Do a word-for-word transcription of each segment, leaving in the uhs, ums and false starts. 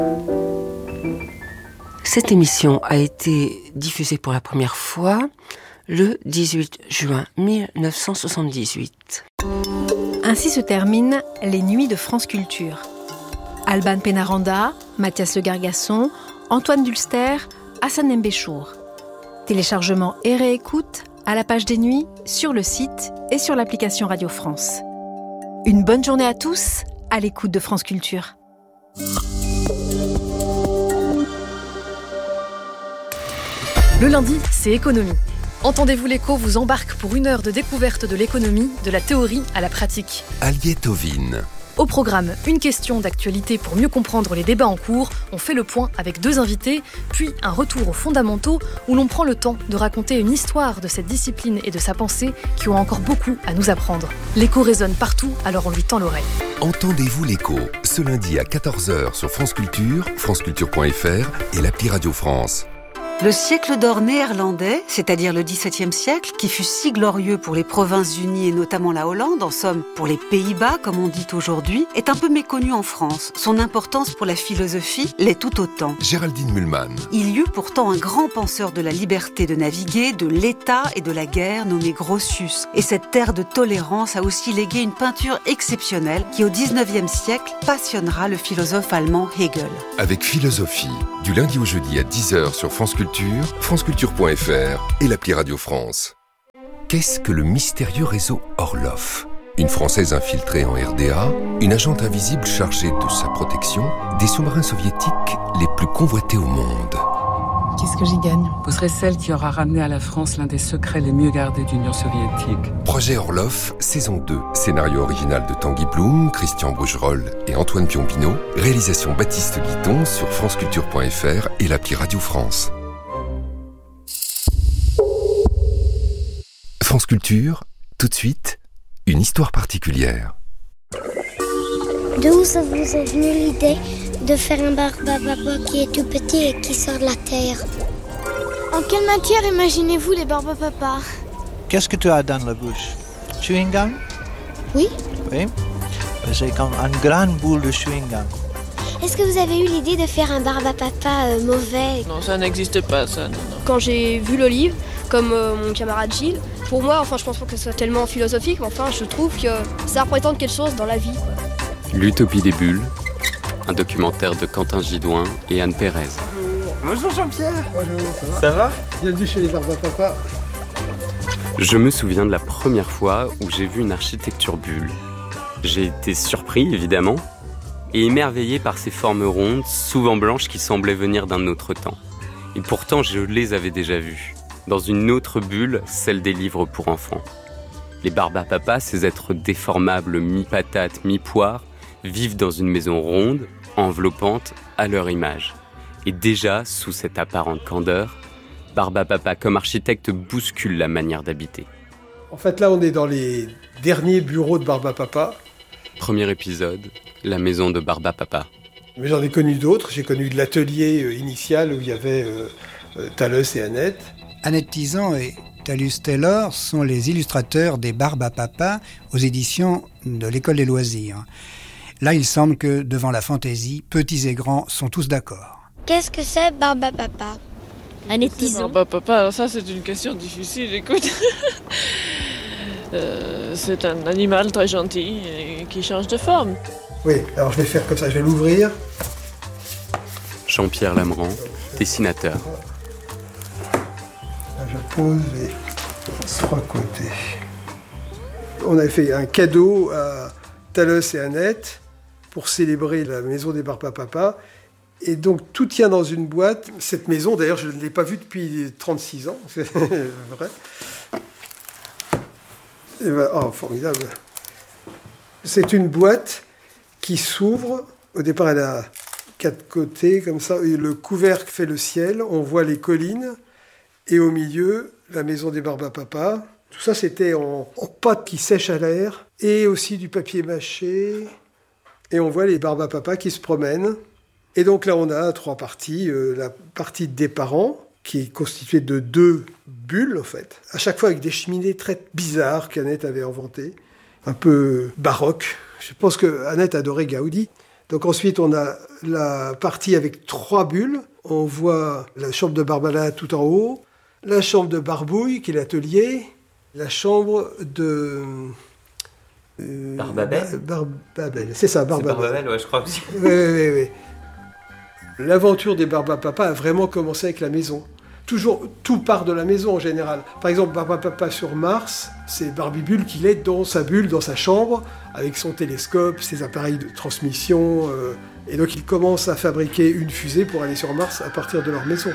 Cette émission a été diffusée pour la première fois le dix-huit juin mille neuf cent soixante-dix-huit. Ainsi se terminent les Nuits de France Culture. Alban Pénaranda, Mathias Le Gargasson, Antoine Dulster, Hassan Mbéchour. Téléchargement et réécoute à la page des Nuits, sur le site et sur l'application Radio France. Une bonne journée à tous, à l'écoute de France Culture. Le lundi, c'est économie. Entendez-vous l'écho vous embarque pour une heure de découverte de l'économie, de la théorie à la pratique. Aliette Ovine. Au programme, une question d'actualité pour mieux comprendre les débats en cours. On fait le point avec deux invités, puis un retour aux fondamentaux où l'on prend le temps de raconter une histoire de cette discipline et de sa pensée qui ont encore beaucoup à nous apprendre. L'écho résonne partout, alors on lui tend l'oreille. Entendez-vous l'écho, ce lundi à quatorze heures sur France Culture, franceculture point f r et l'appli Radio France. Le siècle d'or néerlandais, c'est-à-dire le dix-septième siècle, qui fut si glorieux pour les Provinces-Unies et notamment la Hollande, en somme pour les Pays-Bas comme on dit aujourd'hui, est un peu méconnu en France. Son importance pour la philosophie l'est tout autant. Géraldine Mühlmann. Il y eut pourtant un grand penseur de la liberté de naviguer, de l'État et de la guerre nommé Grotius. Et cette terre de tolérance a aussi légué une peinture exceptionnelle qui au dix-neuvième siècle passionnera le philosophe allemand Hegel. Avec Philosophie, du lundi au jeudi à dix heures sur France Culture, franceculture point f r et l'appli Radio France. Qu'est-ce que le mystérieux réseau Orlov ? Une Française infiltrée en R D A, une agente invisible chargée de sa protection, des sous-marins soviétiques les plus convoités au monde. Qu'est-ce que j'y gagne ? Vous serez celle qui aura ramené à la France l'un des secrets les mieux gardés de l'Union soviétique. Projet Orlov, saison deux. Scénario original de Tanguy Bloom, Christian Bougerolles et Antoine Piombino. Réalisation Baptiste Guiton sur franceculture point f r et l'appli Radio France. France Culture, tout de suite, une histoire particulière. D'où ça vous est venu l'idée de faire un barbapapa qui est tout petit et qui sort de la terre ? En quelle matière imaginez-vous les barbapapa ? Qu'est-ce que tu as dans la bouche ? Chewing gum ? Oui. Oui. C'est comme une grande boule de chewing gum. Est-ce que vous avez eu l'idée de faire un barbapapa euh, mauvais ? Non, ça n'existe pas, ça, non, non. Quand j'ai vu le livre, comme euh, mon camarade Gilles, pour moi, enfin, je pense pas que ce soit tellement philosophique, mais enfin, je trouve que ça représente quelque chose dans la vie. L'Utopie des bulles, un documentaire de Quentin Gidouin et Anne Pérez. Bonjour Jean-Pierre. Bonjour, ça va ? Ça va ? Bienvenue chez les Barbapapa. Je me souviens de la première fois où j'ai vu une architecture bulle. J'ai été surpris, évidemment, et émerveillé par ces formes rondes, souvent blanches, qui semblaient venir d'un autre temps. Et pourtant, je les avais déjà vues, dans une autre bulle, celle des livres pour enfants. Les Barbapapa, ces êtres déformables, mi-patates, mi-poires, vivent dans une maison ronde, enveloppante, à leur image. Et déjà, sous cette apparente candeur, Barbapapa, comme architecte, bouscule la manière d'habiter. En fait, là, on est dans les derniers bureaux de Barbapapa. Premier épisode, la maison de Barbapapa. Mais j'en ai connu d'autres. J'ai connu de l'atelier euh, initial où il y avait euh, euh, Thalès et Annette. Annette Tizan et Thalès Taylor sont les illustrateurs des Barbapapa aux éditions de l'École des loisirs. Là, il semble que, devant la fantaisie, petits et grands sont tous d'accord. Qu'est-ce que c'est Barbapapa ? Annette Tizan. Barbapapa, alors ça c'est une question difficile, écoute. euh, c'est un animal très gentil et qui change de forme. Oui, alors je vais faire comme ça, je vais l'ouvrir. Jean-Pierre Lameran, dessinateur. Là, je pose les trois côtés. On avait fait un cadeau à Thalès et Annette pour célébrer la maison des Barbapapa. Et donc tout tient dans une boîte. Cette maison, d'ailleurs, je ne l'ai pas vue depuis trente-six ans, c'est vrai. Et ben, oh, formidable. C'est une boîte qui s'ouvre. Au départ, elle a quatre côtés, comme ça. Et le couvercle fait le ciel. On voit les collines. Et au milieu, la maison des Barbapapa. Tout ça, c'était en, en pâte qui sèche à l'air. Et aussi du papier mâché. Et on voit les Barbapapa qui se promènent. Et donc là, on a trois parties. Euh, la partie des parents, qui est constituée de deux bulles, en fait. À chaque fois avec des cheminées très bizarres qu'Annette avait inventées. Un peu baroque. Je pense qu'Annette adorait Gaudi. Donc ensuite, on a la partie avec trois bulles. On voit la chambre de Barbala tout en haut, la chambre de Barbouille, qui est l'atelier, la chambre de... Euh, Barbabel Bar- Barbabel, c'est ça, Barbabel. C'est Barbabel, ouais, je crois aussi. Oui, oui, oui. L'aventure des Barbapapa a vraiment commencé avec la maison. Toujours, tout part de la maison en général. Par exemple, Barbapapa sur Mars, c'est Barbie Bulle qui est dans sa bulle, dans sa chambre, avec son télescope, ses appareils de transmission. Euh, et donc, ils commencent à fabriquer une fusée pour aller sur Mars à partir de leur maison.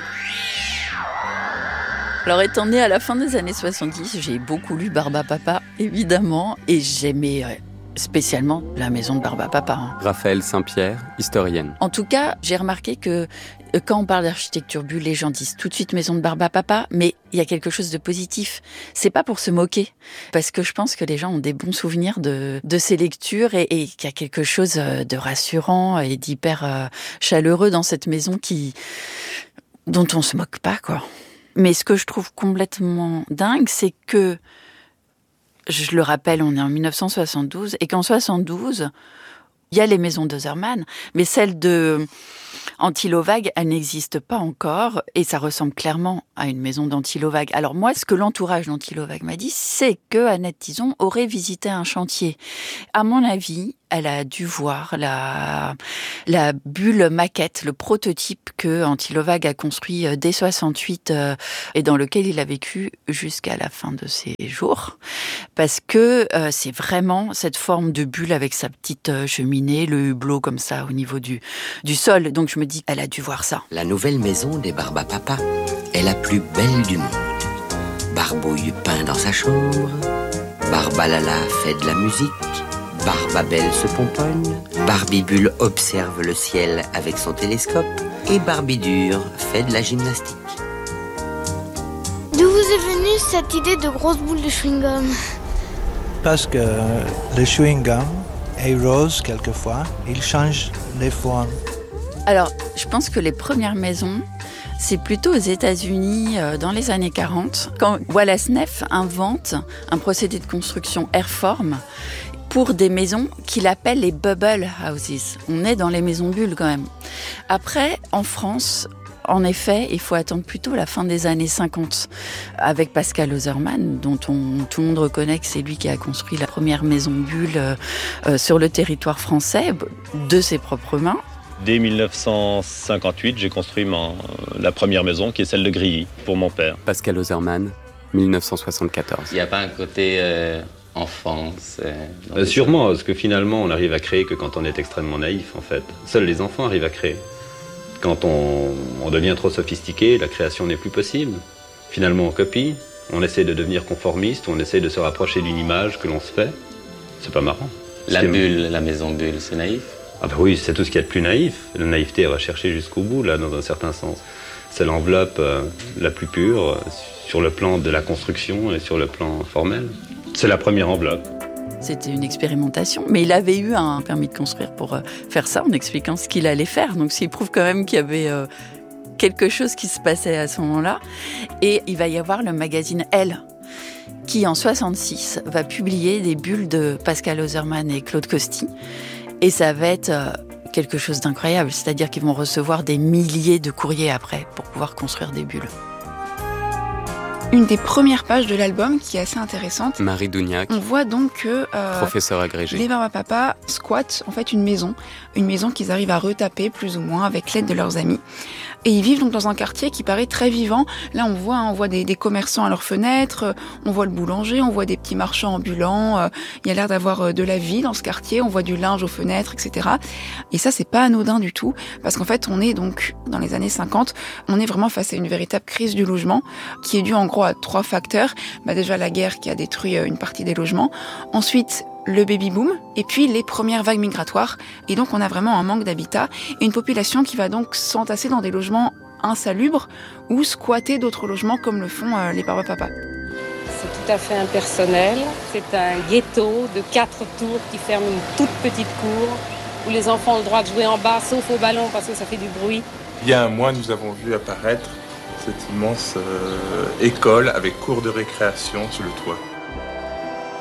Alors, étant née à la fin des années soixante-dix, j'ai beaucoup lu Barbapapa, évidemment, et j'aimais euh, spécialement la maison de Barbapapa. Hein. Raphaël Saint-Pierre, historienne. En tout cas, j'ai remarqué que euh, quand on parle d'architecture bulle, les gens disent tout de suite maison de Barbapapa, mais il y a quelque chose de positif. C'est pas pour se moquer, parce que je pense que les gens ont des bons souvenirs de, de ces lectures et, et qu'il y a quelque chose de rassurant et d'hyper euh, chaleureux dans cette maison qui, dont on se moque pas, quoi. Mais ce que je trouve complètement dingue, c'est que, je le rappelle, on est en dix-neuf cent soixante-douze, et qu'en soixante-douze, il y a les maisons de Zerman, mais celle de Antilovag, elle n'existe pas encore, et ça ressemble clairement à une maison d'Antilovag. Alors moi, ce que l'entourage d'Antilovag m'a dit, c'est que Annette Tison aurait visité un chantier. À mon avis, elle a dû voir la, la bulle maquette, le prototype que Antilovag a construit dès soixante-huit euh, et dans lequel il a vécu jusqu'à la fin de ses jours. Parce que euh, c'est vraiment cette forme de bulle avec sa petite euh, cheminée, le hublot comme ça au niveau du, du sol. Donc je me dis, elle a dû voir ça. La nouvelle maison des Barbapapa est la plus belle du monde. Barbouille peint dans sa chambre, Barbalala fait de la musique, Barbabel se pomponne, Barbie Bulle observe le ciel avec son télescope et Barbie Dure fait de la gymnastique. D'où vous est venue cette idée de grosse boule de chewing-gum? Parce que le chewing-gum est rose quelquefois, il change les formes. Alors, je pense que les premières maisons, c'est plutôt aux États-Unis euh, dans les années quarante, quand Wallace Neff invente un procédé de construction airform pour des maisons qu'il appelle les bubble houses. On est dans les maisons bulles quand même. Après, en France, en effet, il faut attendre plutôt la fin des années cinquante avec Pascal Ozerman, dont on, tout le monde reconnaît que c'est lui qui a construit la première maison bulle euh, euh, sur le territoire français, de ses propres mains. Dès dix-neuf cent cinquante-huit, j'ai construit ma, la première maison, qui est celle de Grilly, pour mon père. Pascal Ozerman, dix-neuf cent soixante-quatorze. Il n'y a pas un côté euh, enfance euh, euh, Sûrement, parce que finalement, on n'arrive à créer que quand on est extrêmement naïf, en fait. Seuls les enfants arrivent à créer. Quand on, on devient trop sophistiqué, la création n'est plus possible. Finalement, on copie, on essaie de devenir conformiste, on essaie de se rapprocher d'une image que l'on se fait. C'est pas marrant. La bulle, la maison bulle, c'est naïf? Ah bah oui, c'est tout ce qu'il y a de plus naïf. La naïveté est recherchée jusqu'au bout, là, dans un certain sens. C'est l'enveloppe euh, la plus pure, euh, sur le plan de la construction et sur le plan formel. C'est la première enveloppe. C'était une expérimentation, mais il avait eu un permis de construire pour euh, faire ça, en expliquant ce qu'il allait faire. Donc ça prouve quand même qu'il y avait euh, quelque chose qui se passait à ce moment-là. Et il va y avoir le magazine Elle, qui en soixante-six va publier des bulles de Pascal Ozerman et Claude Costi. Et ça va être euh, quelque chose d'incroyable, c'est-à-dire qu'ils vont recevoir des milliers de courriers après pour pouvoir construire des bulles. Une des premières pages de l'album qui est assez intéressante. Marie Dougnac. On voit donc que euh, professeur agrégé. Les Barbapapa squattent en fait une maison, une maison qu'ils arrivent à retaper plus ou moins avec l'aide de leurs amis. Et ils vivent donc dans un quartier qui paraît très vivant. Là, on voit, hein, on voit des, des commerçants à leurs fenêtres, on voit le boulanger, on voit des petits marchands ambulants. Euh, il y a l'air d'avoir de la vie dans ce quartier. On voit du linge aux fenêtres, et cetera. Et ça, c'est pas anodin du tout, parce qu'en fait, on est donc dans les années cinquante. On est vraiment face à une véritable crise du logement qui est due en gros à trois facteurs. Bah déjà la guerre qui a détruit une partie des logements. Ensuite, le baby-boom, et puis les premières vagues migratoires. Et donc, on a vraiment un manque d'habitat et une population qui va donc s'entasser dans des logements insalubres ou squatter d'autres logements comme le font euh, les Barbapapa. C'est tout à fait impersonnel. C'est un ghetto de quatre tours qui ferme une toute petite cour où les enfants ont le droit de jouer en bas, sauf au ballon parce que ça fait du bruit. Il y a un mois, nous avons vu apparaître cette immense euh, école avec cours de récréation sur le toit.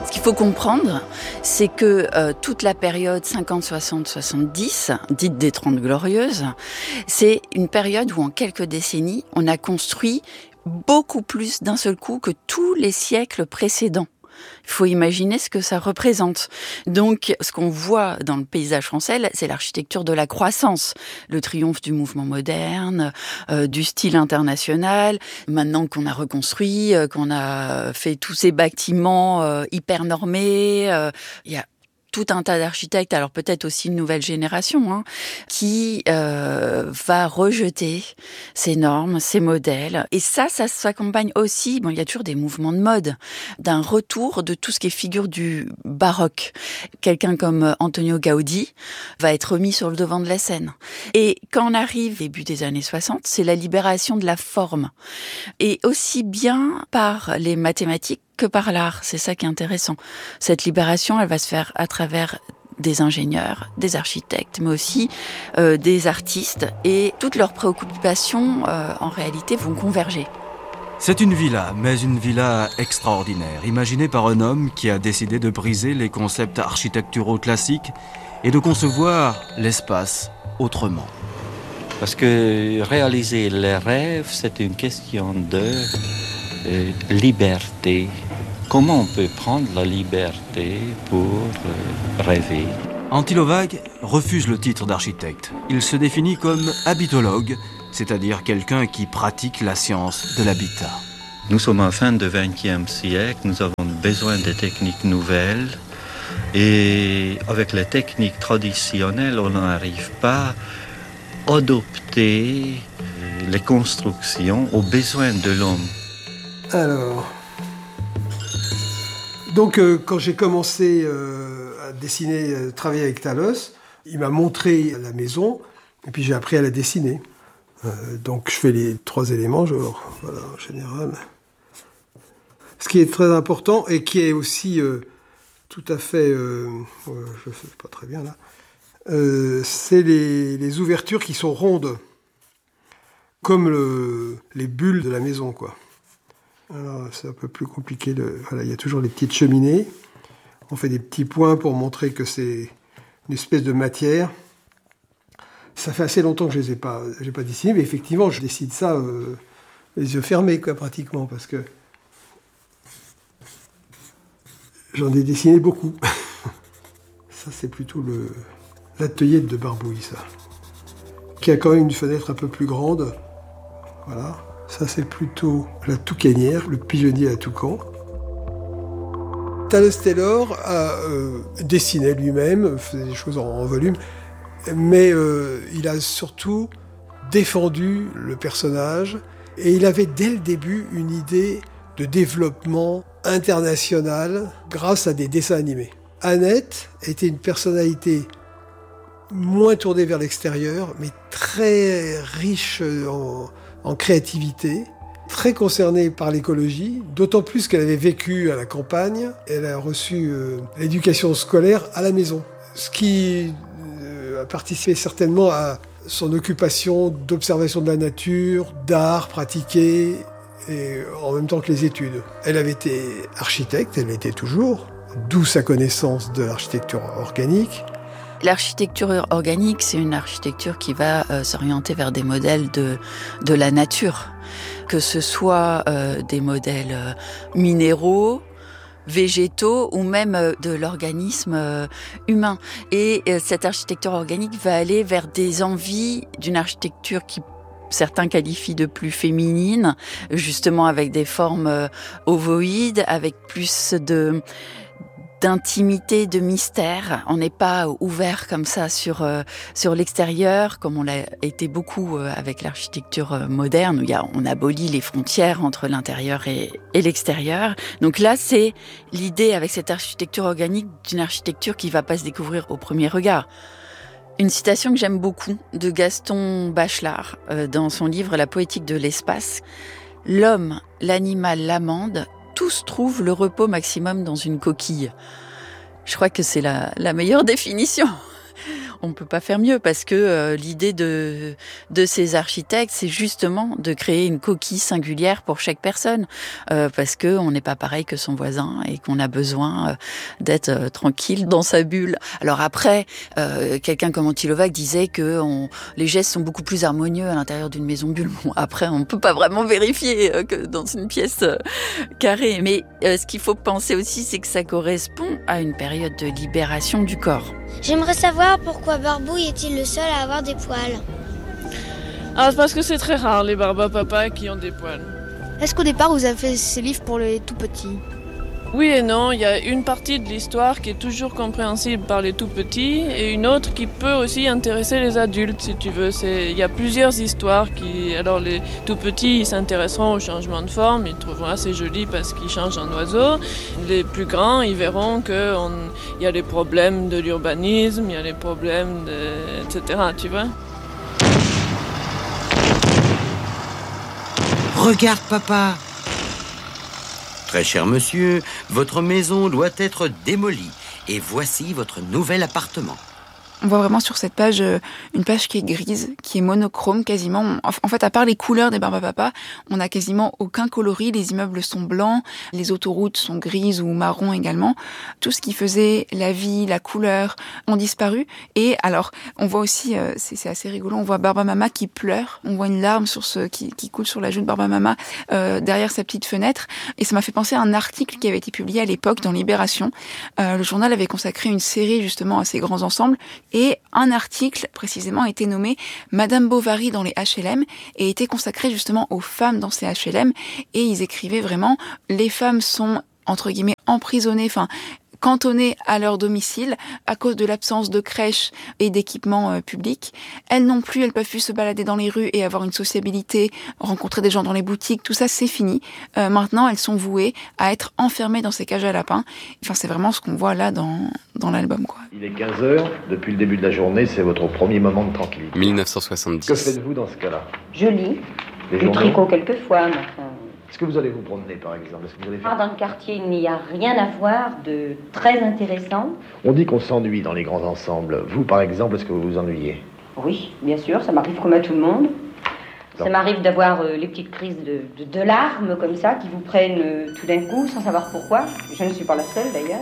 Ce qu'il faut comprendre, c'est que euh, toute la période cinquante, soixante, soixante-dix, dite des Trente Glorieuses, c'est une période où en quelques décennies, on a construit beaucoup plus d'un seul coup que tous les siècles précédents. Il faut imaginer ce que ça représente. Donc, ce qu'on voit dans le paysage français, c'est l'architecture de la croissance, le triomphe du mouvement moderne, euh, du style international. Maintenant qu'on a reconstruit, euh, qu'on a fait tous ces bâtiments euh, hyper normés, euh, il y a tout un tas d'architectes, alors peut-être aussi une nouvelle génération, hein, qui euh, va rejeter ces normes, ces modèles. Et ça, ça s'accompagne aussi, bon, il y a toujours des mouvements de mode, d'un retour de tout ce qui est figure du baroque. Quelqu'un comme Antonio Gaudi va être remis sur le devant de la scène. Et quand on arrive début des années soixante, c'est la libération de la forme. Et aussi bien par les mathématiques que par l'art. C'est ça qui est intéressant. Cette libération, elle va se faire à travers des ingénieurs, des architectes, mais aussi euh, des artistes. Et toutes leurs préoccupations, euh, en réalité, vont converger. C'est une villa, mais une villa extraordinaire, imaginée par un homme qui a décidé de briser les concepts architecturaux classiques et de concevoir l'espace autrement. Parce que réaliser les rêves, c'est une question de euh, liberté. Comment on peut prendre la liberté pour euh, rêver ? Antilovag refuse le titre d'architecte. Il se définit comme habitologue, c'est-à-dire quelqu'un qui pratique la science de l'habitat. Nous sommes en fin du vingtième siècle, nous avons besoin de techniques nouvelles et avec les techniques traditionnelles, on n'arrive pas à adopter les constructions aux besoins de l'homme. Alors, donc euh, quand j'ai commencé euh, à dessiner, à travailler avec Talos, il m'a montré la maison et puis j'ai appris à la dessiner. Euh, donc je fais les trois éléments, genre, voilà, en général. Ce qui est très important et qui est aussi euh, tout à fait, euh, ouais, je ne sais pas très bien là, euh, c'est les, les ouvertures qui sont rondes, comme le, les bulles de la maison, quoi. Alors c'est un peu plus compliqué. De, voilà, il y a toujours les petites cheminées. On fait des petits points pour montrer que c'est une espèce de matière. Ça fait assez longtemps que je ne les ai pas, j'ai pas dessiné, mais effectivement, je décide ça euh, les yeux fermés, quoi, pratiquement, parce que j'en ai dessiné beaucoup. Ça, c'est plutôt le, l'atelier de Barbouille, ça, qui a quand même une fenêtre un peu plus grande. Voilà. Ça, c'est plutôt la toucanière, le pigeonnier à toucan. Talos Taylor a euh, dessiné lui-même, faisait des choses en, en volume, mais euh, il a surtout défendu le personnage et il avait dès le début une idée de développement international grâce à des dessins animés. Annette était une personnalité moins tournée vers l'extérieur, mais très riche en, en créativité, très concernée par l'écologie, d'autant plus qu'elle avait vécu à la campagne. Elle a reçu euh, l'éducation scolaire à la maison, ce qui euh, a participé certainement à son occupation d'observation de la nature, d'art pratiqué, et en même temps que les études. Elle avait été architecte, elle l'était toujours, d'où sa connaissance de l'architecture organique. L'architecture organique, c'est une architecture qui va euh, s'orienter vers des modèles de, de la nature, que ce soit euh, des modèles euh, minéraux, végétaux ou même euh, de l'organisme euh, humain. Et euh, cette architecture organique va aller vers des envies d'une architecture qui certains qualifient de plus féminine, justement avec des formes euh, ovoïdes, avec plus de d'intimité, de mystère. On n'est pas ouvert comme ça sur euh, sur l'extérieur, comme on l'a été beaucoup euh, avec l'architecture euh, moderne, où il y a, on abolit les frontières entre l'intérieur et, et l'extérieur. Donc là, c'est l'idée avec cette architecture organique d'une architecture qui va pas se découvrir au premier regard. Une citation que j'aime beaucoup de Gaston Bachelard euh, dans son livre La poétique de l'espace. L'homme, l'animal, l'amande, tous trouvent le repos maximum dans une coquille. Je crois que c'est la, la meilleure définition On ne peut pas faire mieux parce que euh, l'idée de, de ces architectes, c'est justement de créer une coquille singulière pour chaque personne. Euh, parce qu'on n'est pas pareil que son voisin et qu'on a besoin euh, d'être euh, tranquille dans sa bulle. Alors après, euh, quelqu'un comme Antilovac disait que on, les gestes sont beaucoup plus harmonieux à l'intérieur d'une maison bulle. Bon, après, on ne peut pas vraiment vérifier euh, que dans une pièce euh, carrée. Mais euh, ce qu'il faut penser aussi, c'est que ça correspond à une période de libération du corps. J'aimerais savoir pourquoi Barbouille est-il le seul à avoir des poils. Ah, c'est parce que c'est très rare les barbes à papa qui ont des poils. Est-ce qu'au départ vous avez fait ces livres pour les tout petits ? Oui et non, il y a une partie de l'histoire qui est toujours compréhensible par les tout petits et une autre qui peut aussi intéresser les adultes si tu veux. C'est... Il y a plusieurs histoires qui... Alors les tout petits ils s'intéresseront au changement de forme, ils trouveront assez joli parce qu'ils changent en oiseau. Les plus grands ils verront qu'il on... y a les problèmes de l'urbanisme, il y a les problèmes de... et cetera. Tu vois ? Regarde papa. Très cher monsieur, votre maison doit être démolie et voici votre nouvel appartement. On voit vraiment sur cette page euh, une page qui est grise, qui est monochrome quasiment. En fait, à part les couleurs des barbes à papa, on n'a quasiment aucun coloris. Les immeubles sont blancs, les autoroutes sont grises ou marron également. Tout ce qui faisait la vie, la couleur, ont disparu. Et alors, on voit aussi, euh, c'est, c'est assez rigolo, on voit Barba Mama qui pleure. On voit une larme sur ce qui, qui coule sur la joue de Barba Mama euh, derrière sa petite fenêtre. Et ça m'a fait penser à un article qui avait été publié à l'époque dans Libération. Euh, le journal avait consacré une série justement à ces grands ensembles. Et un article, précisément, a été nommé « Madame Bovary dans les H L M » et était consacré justement aux femmes dans ces H L M. Et ils écrivaient vraiment « Les femmes sont, entre guillemets, emprisonnées, enfin, cantonnées à leur domicile à cause de l'absence de crèches et d'équipements euh, publics. Elles non plus, elles peuvent plus se balader dans les rues et avoir une sociabilité, rencontrer des gens dans les boutiques. Tout ça, c'est fini. Euh, maintenant, elles sont vouées à être enfermées dans ces cages à lapins. » Enfin, c'est vraiment ce qu'on voit là dans, dans l'album, quoi. Il est quinze heures. Depuis le début de la journée, c'est votre premier moment de tranquillité. dix-neuf cent soixante-dix. Que faites-vous dans ce cas-là ? Je lis. Les du tricot quelquefois. Mais enfin... Est-ce que vous allez vous promener, par exemple ? Est-ce que vous allez faire... Dans le quartier, il n'y a rien à voir de très intéressant. On dit qu'on s'ennuie dans les grands ensembles. Vous, par exemple, est-ce que vous vous ennuyez ? Oui, bien sûr, ça m'arrive comme à tout le monde. Non. Ça m'arrive d'avoir euh, les petites crises de, de, de larmes comme ça, qui vous prennent euh, tout d'un coup, sans savoir pourquoi. Je ne suis pas la seule, d'ailleurs.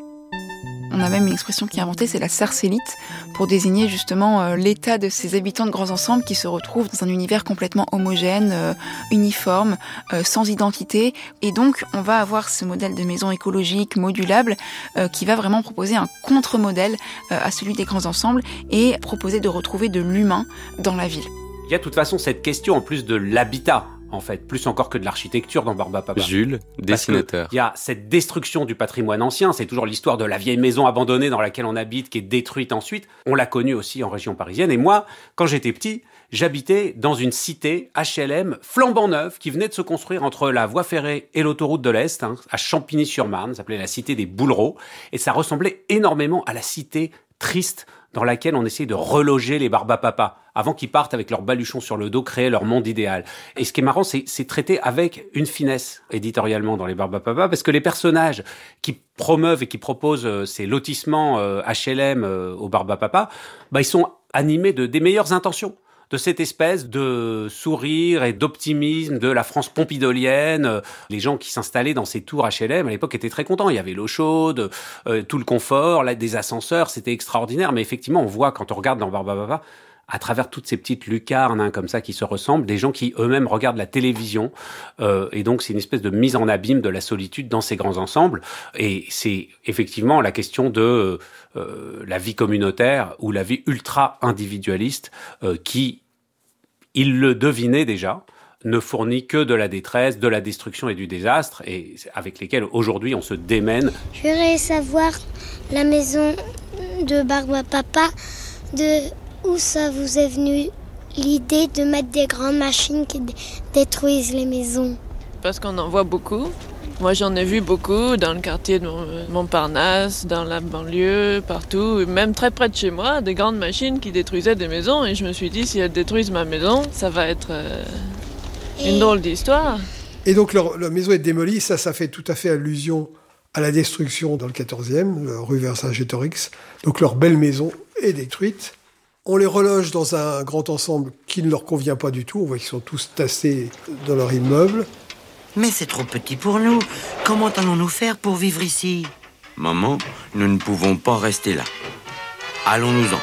On a même une expression qui est inventée, c'est la sarcellite, pour désigner justement euh, l'état de ces habitants de grands ensembles qui se retrouvent dans un univers complètement homogène, euh, uniforme, euh, sans identité. Et donc, on va avoir ce modèle de maison écologique, modulable, euh, qui va vraiment proposer un contre-modèle euh, à celui des grands ensembles et proposer de retrouver de l'humain dans la ville. Il y a de toute façon cette question en plus de l'habitat. En fait, plus encore que de l'architecture dans Barbe à Papa. Jules, dessinateur. Il y a cette destruction du patrimoine ancien, c'est toujours l'histoire de la vieille maison abandonnée dans laquelle on habite, qui est détruite ensuite. On l'a connue aussi en région parisienne. Et moi, quand j'étais petit, j'habitais dans une cité H L M flambant neuve qui venait de se construire entre la voie ferrée et l'autoroute de l'Est, hein, à Champigny-sur-Marne, ça s'appelait la cité des Boulereaux. Et ça ressemblait énormément à la cité triste dans laquelle on essayait de reloger les Barbe à Papa, avant qu'ils partent avec leurs baluchons sur le dos, créer leur monde idéal. Et ce qui est marrant, c'est, c'est traité avec une finesse éditorialement dans les Barbe à Papa, parce que les personnages qui promeuvent et qui proposent euh, ces lotissements euh, H L M euh, aux Barbe à Papa, bah, ils sont animés de des meilleures intentions, de cette espèce de sourire et d'optimisme de la France pompidolienne. Les gens qui s'installaient dans ces tours H L M à l'époque étaient très contents. Il y avait l'eau chaude, euh, tout le confort, là, des ascenseurs, c'était extraordinaire. Mais effectivement, on voit quand on regarde dans Barbe à Papa, à travers toutes ces petites lucarnes hein, comme ça qui se ressemblent, des gens qui eux-mêmes regardent la télévision. Euh, et donc, c'est une espèce de mise en abîme de la solitude dans ces grands ensembles. Et c'est effectivement la question de euh, la vie communautaire ou la vie ultra-individualiste euh, qui, il le devinait déjà, ne fournit que de la détresse, de la destruction et du désastre, et avec lesquels aujourd'hui on se démène. Je voudrais savoir la maison de Barbe à Papa, de où ça vous est venu l'idée de mettre des grandes machines qui d- détruisent les maisons. Parce qu'on en voit beaucoup. Moi, j'en ai vu beaucoup dans le quartier de Montparnasse, dans la banlieue, partout, même très près de chez moi, des grandes machines qui détruisaient des maisons. Et je me suis dit, si elles détruisent ma maison, ça va être euh, une drôle d'histoire. Et donc, leur, leur maison est démolie. Ça, ça fait tout à fait allusion à la destruction dans le quatorzième, rue Vercingétorix. Donc, leur belle maison est détruite. On les reloge dans un grand ensemble qui ne leur convient pas du tout. On voit qu'ils sont tous tassés dans leur immeuble. Mais c'est trop petit pour nous. Comment allons-nous faire pour vivre ici ? Maman, nous ne pouvons pas rester là. Allons-nous-en.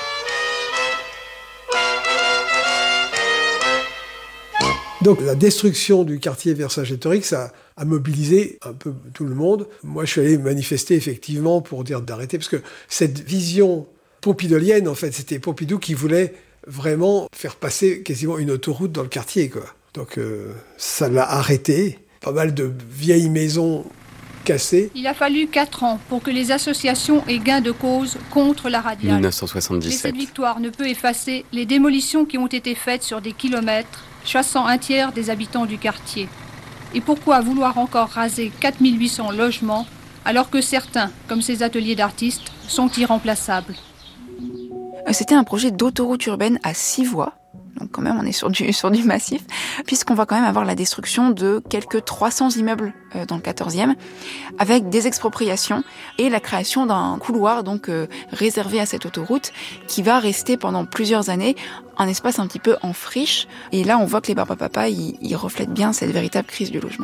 Donc la destruction du quartier Vercingétorix, ça a mobilisé un peu tout le monde. Moi, je suis allé manifester effectivement pour dire d'arrêter, parce que cette vision pompidolienne, en fait, c'était Pompidou qui voulait vraiment faire passer quasiment une autoroute dans le quartier, quoi. Donc euh, ça l'a arrêté. Pas mal de vieilles maisons cassées. Il a fallu quatre ans pour que les associations aient gain de cause contre la radiale. dix-neuf cent soixante-dix-sept. Mais cette victoire ne peut effacer les démolitions qui ont été faites sur des kilomètres, chassant un tiers des habitants du quartier. Et pourquoi vouloir encore raser quatre mille huit cents logements, alors que certains, comme ces ateliers d'artistes, sont irremplaçables ? C'était un projet d'autoroute urbaine à six voies. Donc quand même, on est sur du, sur du massif, puisqu'on va quand même avoir la destruction de quelques trois cents immeubles euh, dans le quatorzième, avec des expropriations et la création d'un couloir donc euh, réservé à cette autoroute, qui va rester pendant plusieurs années un espace un petit peu en friche. Et là, on voit que les Barbapapas, ils, ils reflètent bien cette véritable crise du logement.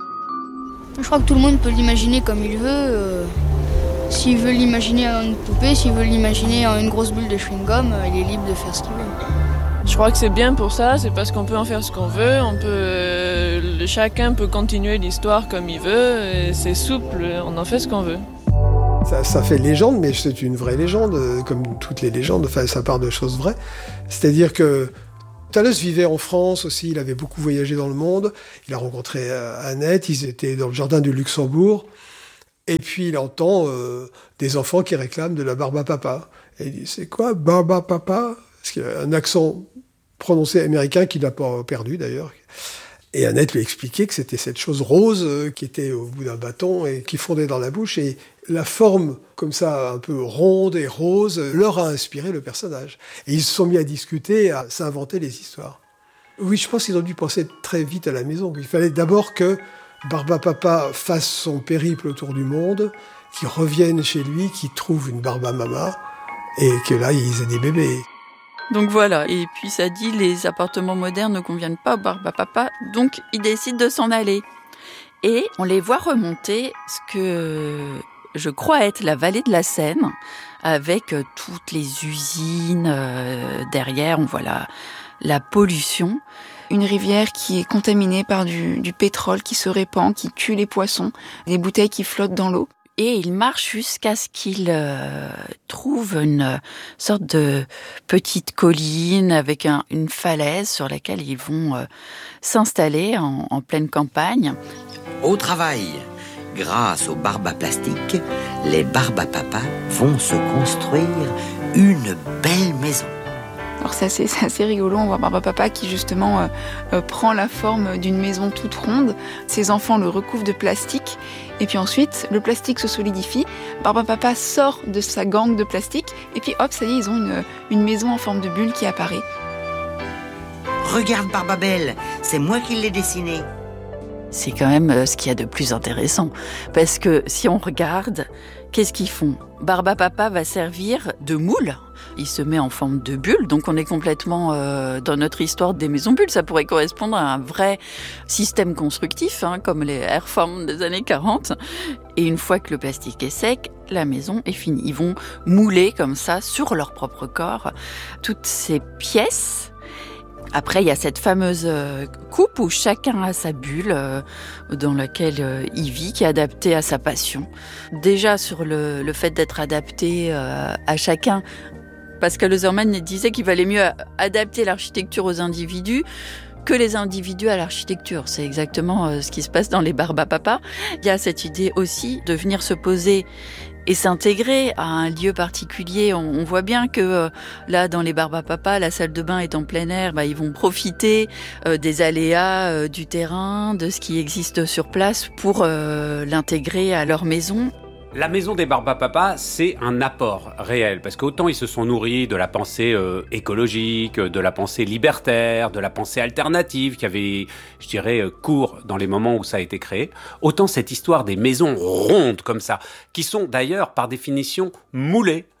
Je crois que tout le monde peut l'imaginer comme il veut. Euh... S'il veut l'imaginer en une poupée, s'il veut l'imaginer en une grosse bulle de chewing-gum, euh, il est libre de faire ce qu'il veut. Je crois que c'est bien pour ça, c'est parce qu'on peut en faire ce qu'on veut, on peut, euh, chacun peut continuer l'histoire comme il veut, et c'est souple, on en fait ce qu'on veut. Ça, ça fait légende, mais c'est une vraie légende, comme toutes les légendes, enfin, ça part de choses vraies. C'est-à-dire que Thalès vivait en France aussi, il avait beaucoup voyagé dans le monde, il a rencontré Annette, ils étaient dans le jardin du Luxembourg, et puis il entend euh, des enfants qui réclament de la barbe à papa. Et il dit, c'est quoi, barbe à papa ? Parce qu'il a un accent prononcé américain qu'il n'a pas perdu d'ailleurs. Et Annette lui a expliqué que c'était cette chose rose qui était au bout d'un bâton et qui fondait dans la bouche. Et la forme, comme ça, un peu ronde et rose, leur a inspiré le personnage. Et ils se sont mis à discuter, à s'inventer les histoires. Oui, je pense qu'ils ont dû penser très vite à la maison. Il fallait d'abord que Barbapapa fasse son périple autour du monde, qu'il revienne chez lui, qu'il trouve une Barbamama, et que là, ils aient des bébés. Donc voilà, et puis ça dit les appartements modernes ne conviennent pas au Barbapapa, donc ils décident de s'en aller. Et on les voit remonter ce que je crois être la vallée de la Seine, avec toutes les usines euh, derrière, on voit la, la pollution. Une rivière qui est contaminée par du, du pétrole qui se répand, qui tue les poissons, des bouteilles qui flottent dans l'eau. Et ils marchent jusqu'à ce qu'ils euh, trouvent une sorte de petite colline avec un, une falaise sur laquelle ils vont euh, s'installer en, en pleine campagne. Au travail, grâce aux barbes à plastique, les Barbapapas vont se construire une belle maison. Alors c'est assez, c'est assez rigolo, on voit Barbapapa qui justement euh, euh, prend la forme d'une maison toute ronde. Ses enfants le recouvrent de plastique et puis ensuite le plastique se solidifie. Barbapapa sort de sa gangue de plastique et puis hop, ça y est, ils ont une, une maison en forme de bulle qui apparaît. Regarde Barbabelle, c'est moi qui l'ai dessinée. C'est quand même ce qu'il y a de plus intéressant parce que si on regarde, qu'est-ce qu'ils font ? Barbapapa va servir de moule. Il se met en forme de bulle, donc on est complètement euh, dans notre histoire des maisons bulles. Ça pourrait correspondre à un vrai système constructif, hein, comme les Airform des années quarante. Et une fois que le plastique est sec, la maison est finie. Ils vont mouler comme ça, sur leur propre corps, toutes ces pièces. Après, il y a cette fameuse coupe où chacun a sa bulle euh, dans laquelle euh, il vit, qui est adaptée à sa passion. Déjà, sur le, le fait d'être adapté euh, à chacun, Pascal Hausermann disait qu'il valait mieux adapter l'architecture aux individus que les individus à l'architecture. C'est exactement ce qui se passe dans les Barbapapas. Il y a cette idée aussi de venir se poser et s'intégrer à un lieu particulier. On, on voit bien que euh, là, dans les Barbapapas, la salle de bain est en plein air, bah, ils vont profiter euh, des aléas euh, du terrain, de ce qui existe sur place pour euh, l'intégrer à leur maison. La maison des Barbapapas, c'est un apport réel, parce qu'autant ils se sont nourris de la pensée euh, écologique, de la pensée libertaire, de la pensée alternative, qui avait, je dirais, euh, cours dans les moments où ça a été créé, autant cette histoire des maisons rondes comme ça, qui sont d'ailleurs par définition moulées,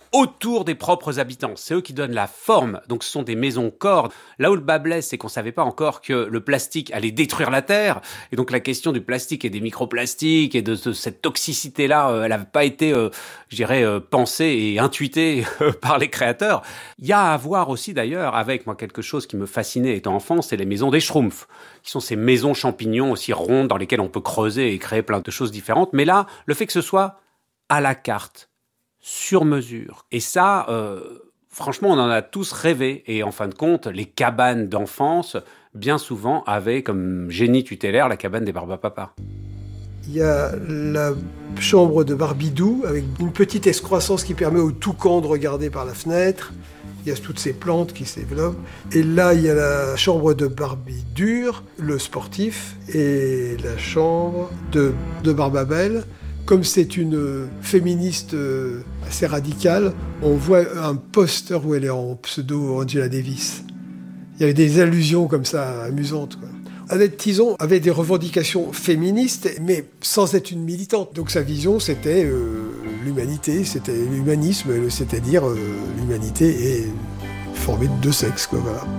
autour des propres habitants. C'est eux qui donnent la forme. Donc ce sont des maisons cordes. Là où le bas blesse, c'est qu'on savait pas encore que le plastique allait détruire la Terre. Et donc la question du plastique et des microplastiques et de, de cette toxicité-là, euh, elle n'avait pas été, euh, je dirais, euh, pensée et intuitée euh, par les créateurs. Il y a à voir aussi d'ailleurs avec moi quelque chose qui me fascinait étant enfant, c'est les maisons des Schtroumpfs, qui sont ces maisons champignons aussi rondes dans lesquelles on peut creuser et créer plein de choses différentes. Mais là, le fait que ce soit à la carte, sur mesure. Et ça, euh, franchement, on en a tous rêvé. Et en fin de compte, les cabanes d'enfance, bien souvent, avaient comme génie tutélaire la cabane des Barbapapas. Il y a la chambre de Barbidou, avec une petite excroissance qui permet au toucan de regarder par la fenêtre. Il y a toutes ces plantes qui se développent. Et là, il y a la chambre de Barbidure, le sportif, et la chambre de, de Barbabelle. Comme c'est une féministe assez radicale, on voit un poster où elle est en pseudo Angela Davis. Il y avait des allusions comme ça amusantes, quoi. Annette Tison avait des revendications féministes, mais sans être une militante. Donc sa vision, c'était euh, l'humanité, c'était l'humanisme, c'est-à-dire euh, l'humanité est formée de deux sexes, quoi, voilà.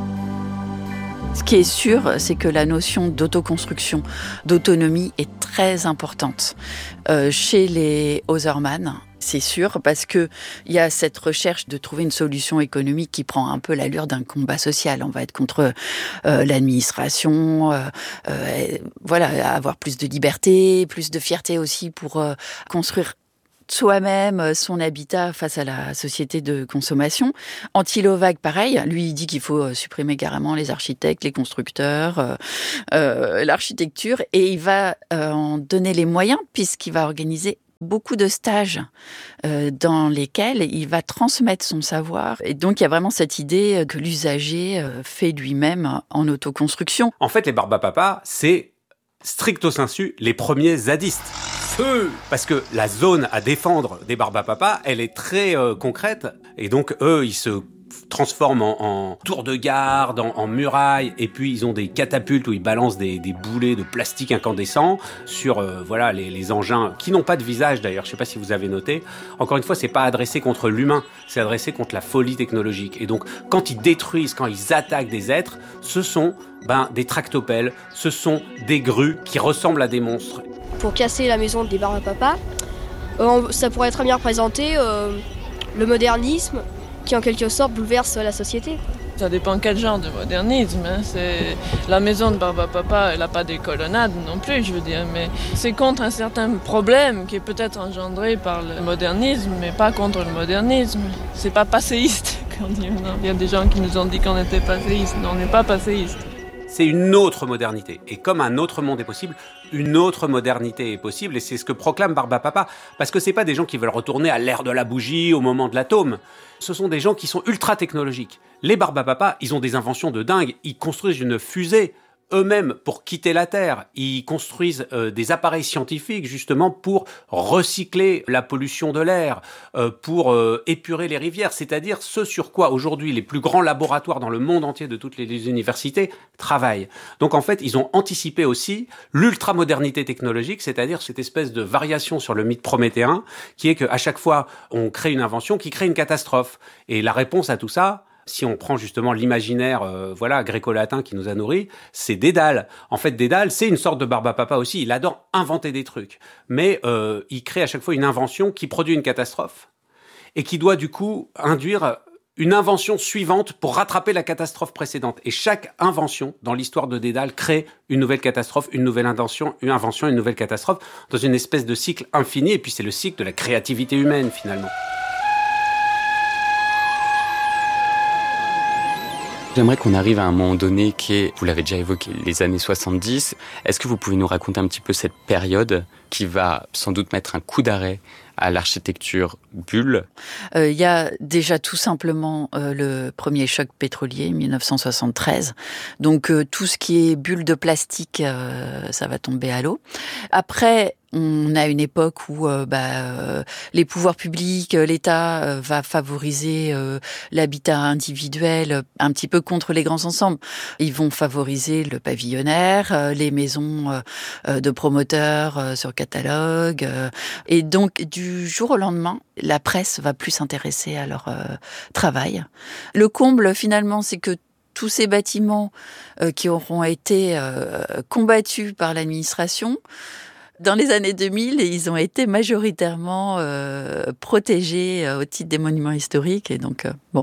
Ce qui est sûr, c'est que la notion d'autoconstruction, d'autonomie est très importante euh, chez les Otherman. C'est sûr, parce que il y a cette recherche de trouver une solution économique qui prend un peu l'allure d'un combat social. On va être contre euh, l'administration, euh, euh, voilà, avoir plus de liberté, plus de fierté aussi pour euh, construire soi-même son habitat face à la société de consommation. Antilovac, pareil, lui il dit qu'il faut supprimer carrément les architectes, les constructeurs, euh, euh, l'architecture, et il va euh, en donner les moyens puisqu'il va organiser beaucoup de stages euh, dans lesquels il va transmettre son savoir. Et donc, il y a vraiment cette idée que l'usager euh, fait lui-même en autoconstruction. En fait, les Barbapapas, c'est stricto sensu les premiers zadistes. Feu ! Parce que la zone à défendre des Barbapapas, elle est très euh, concrète. Et donc, eux, ils se transforment en, en tour de garde, en, en muraille, et puis ils ont des catapultes où ils balancent des, des boulets de plastique incandescent sur euh, voilà les, les engins qui n'ont pas de visage d'ailleurs. Je sais pas si vous avez noté. Encore une fois, c'est pas adressé contre l'humain, c'est adressé contre la folie technologique. Et donc, quand ils détruisent, quand ils attaquent des êtres, ce sont ben des tractopelles, ce sont des grues qui ressemblent à des monstres. Pour casser la maison des Barbapapas, euh, ça pourrait très bien représenter euh, le modernisme, qui en quelque sorte bouleverse la société. Ça dépend quel genre de modernisme. Hein. C'est... La maison de Barbapapa, elle n'a pas des colonnades non plus, je veux dire, mais c'est contre un certain problème qui est peut-être engendré par le modernisme, mais pas contre le modernisme. C'est pas passéiste. Il y a des gens qui nous ont dit qu'on était passéiste. Non, on n'est pas passéiste. C'est une autre modernité. Et comme un autre monde est possible, une autre modernité est possible. Et c'est ce que proclame Barbapapa. Parce que c'est pas des gens qui veulent retourner à l'ère de la bougie, au moment de l'atome. Ce sont des gens qui sont ultra technologiques. Les Barbapapas, ils ont des inventions de dingue. Ils construisent une fusée eux-mêmes pour quitter la Terre. Ils construisent euh, des appareils scientifiques justement pour recycler la pollution de l'air, euh, pour euh, épurer les rivières, c'est-à-dire ce sur quoi aujourd'hui les plus grands laboratoires dans le monde entier de toutes les universités travaillent. Donc en fait, ils ont anticipé aussi l'ultramodernité technologique, c'est-à-dire cette espèce de variation sur le mythe prométhéen, qui est qu'à chaque fois, on crée une invention qui crée une catastrophe. Et la réponse à tout ça, si on prend justement l'imaginaire euh, voilà gréco-latin qui nous a nourris, c'est Dédale. En fait, Dédale, c'est une sorte de Barbapapa aussi. Il adore inventer des trucs. Mais euh, il crée à chaque fois une invention qui produit une catastrophe et qui doit du coup induire une invention suivante pour rattraper la catastrophe précédente. Et chaque invention dans l'histoire de Dédale crée une nouvelle catastrophe, une nouvelle invention, une invention, une nouvelle catastrophe, dans une espèce de cycle infini. Et puis c'est le cycle de la créativité humaine finalement. J'aimerais qu'on arrive à un moment donné qui est, vous l'avez déjà évoqué, les années soixante-dix. Est-ce que vous pouvez nous raconter un petit peu cette période qui va sans doute mettre un coup d'arrêt à l'architecture bulle? Il euh, y a déjà tout simplement euh, le premier choc pétrolier, dix-neuf cent soixante-treize. Donc euh, tout ce qui est bulle de plastique, euh, ça va tomber à l'eau. Après, On a une époque où euh, bah, euh, les pouvoirs publics, euh, l'État euh, va favoriser euh, l'habitat individuel euh, un petit peu contre les grands ensembles. Ils vont favoriser le pavillonnaire, euh, les maisons euh, euh, de promoteurs euh, sur catalogue. Euh, et donc, du jour au lendemain, la presse va plus s'intéresser à leur euh, travail. Le comble, finalement, c'est que tous ces bâtiments euh, qui auront été euh, combattus par l'administration, dans les années deux mille, ils ont été majoritairement euh, protégés euh, au titre des monuments historiques. Et donc, euh, bon.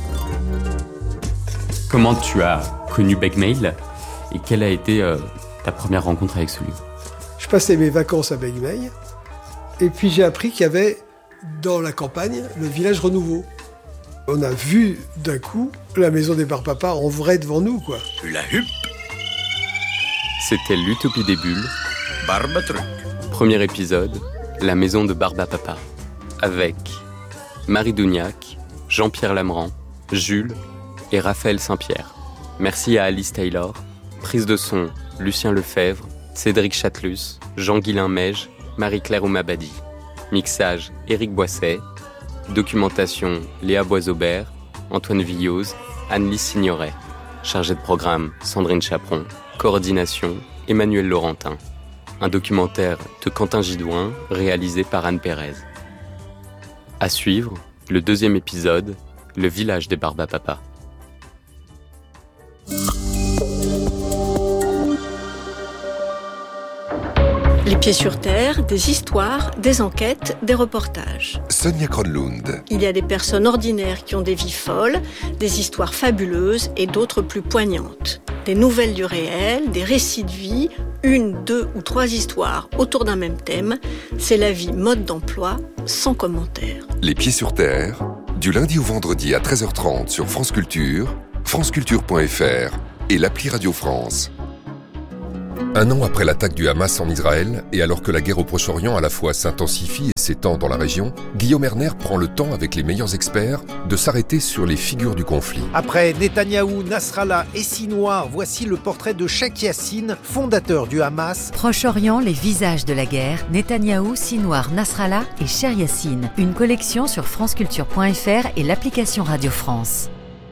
Comment tu as connu Begmail et quelle a été euh, ta première rencontre avec ce lieu ? Je passais mes vacances à Begmail et puis j'ai appris qu'il y avait dans la campagne le village Renouveau. On a vu d'un coup la maison des Barbe-Papa en vrai devant nous, quoi. La huppe. C'était l'Utopie des bulles. Barbe-Truc. Premier épisode, la maison de Barbe-Papa. Avec Marie Dougnac, Jean-Pierre Lameran, Jules et Raphaël Saint-Pierre. Merci à Alice Taylor. Prise de son, Lucien Lefebvre, Cédric Chatelus, Jean-Guilain Meige, Marie-Claire Oumabadi. Mixage, Éric Boisset. Documentation, Léa Boisaubert, Antoine Villose, Anne-Lise Signoret. Chargée de programme, Sandrine Chaperon. Coordination, Emmanuel Laurentin. Un documentaire de Quentin Gidouin, réalisé par Anne Pérez. À suivre, le deuxième épisode, le village des Barbe-Papa. Les pieds sur terre, des histoires, des enquêtes, des reportages. Sonia Kronlund. Il y a des personnes ordinaires qui ont des vies folles, des histoires fabuleuses et d'autres plus poignantes. Des nouvelles du réel, des récits de vie, une, deux ou trois histoires autour d'un même thème. C'est la vie mode d'emploi, sans commentaire. Les pieds sur terre, du lundi au vendredi à treize heures trente sur France Culture, franceculture point f r et l'appli Radio France. Un an après l'attaque du Hamas en Israël, et alors que la guerre au Proche-Orient à la fois s'intensifie et s'étend dans la région, Guillaume Erner prend le temps, avec les meilleurs experts, de s'arrêter sur les figures du conflit. Après Netanyahou, Nasrallah et Sinwar, voici le portrait de Sheikh Yassine, fondateur du Hamas. Proche-Orient, les visages de la guerre, Netanyahou, Sinwar, Nasrallah et Sheikh Yassine. Une collection sur franceculture point f r et l'application Radio France.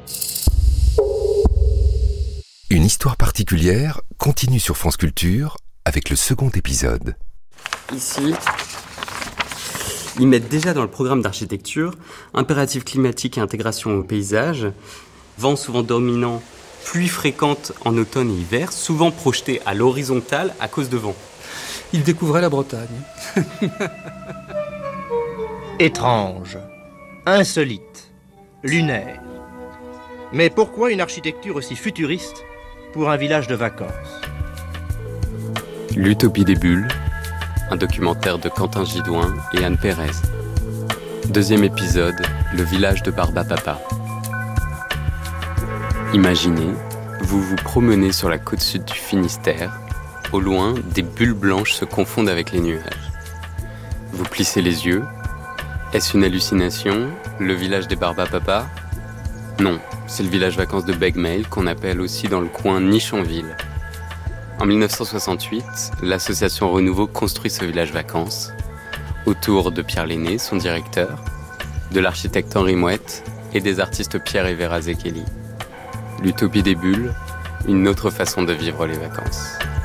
Une histoire particulière continue sur France Culture avec le second épisode. Ici, ils mettent déjà dans le programme d'architecture impératif climatique et intégration au paysage, vent souvent dominant, pluie fréquente en automne et hiver, souvent projeté à l'horizontale à cause de vent. Ils découvraient la Bretagne. Étrange, insolite, lunaire. Mais pourquoi une architecture aussi futuriste pour un village de vacances? L'Utopie des bulles, un documentaire de Quentin Gidouin et Anne Pérez. Deuxième épisode, le village de Barbe-Papa. Imaginez, vous vous promenez sur la côte sud du Finistère. Au loin, des bulles blanches se confondent avec les nuages. Vous plissez les yeux. Est-ce une hallucination, le village des Barbe-Papa? Non, c'est le village vacances de Begmail, qu'on appelle aussi dans le coin Nichonville. En mille neuf cent soixante-huit, l'association Renouveau construit ce village vacances, autour de Pierre Lenné, son directeur, de l'architecte Henri Mouette et des artistes Pierre et Vera Zekeli. L'Utopie des bulles, une autre façon de vivre les vacances.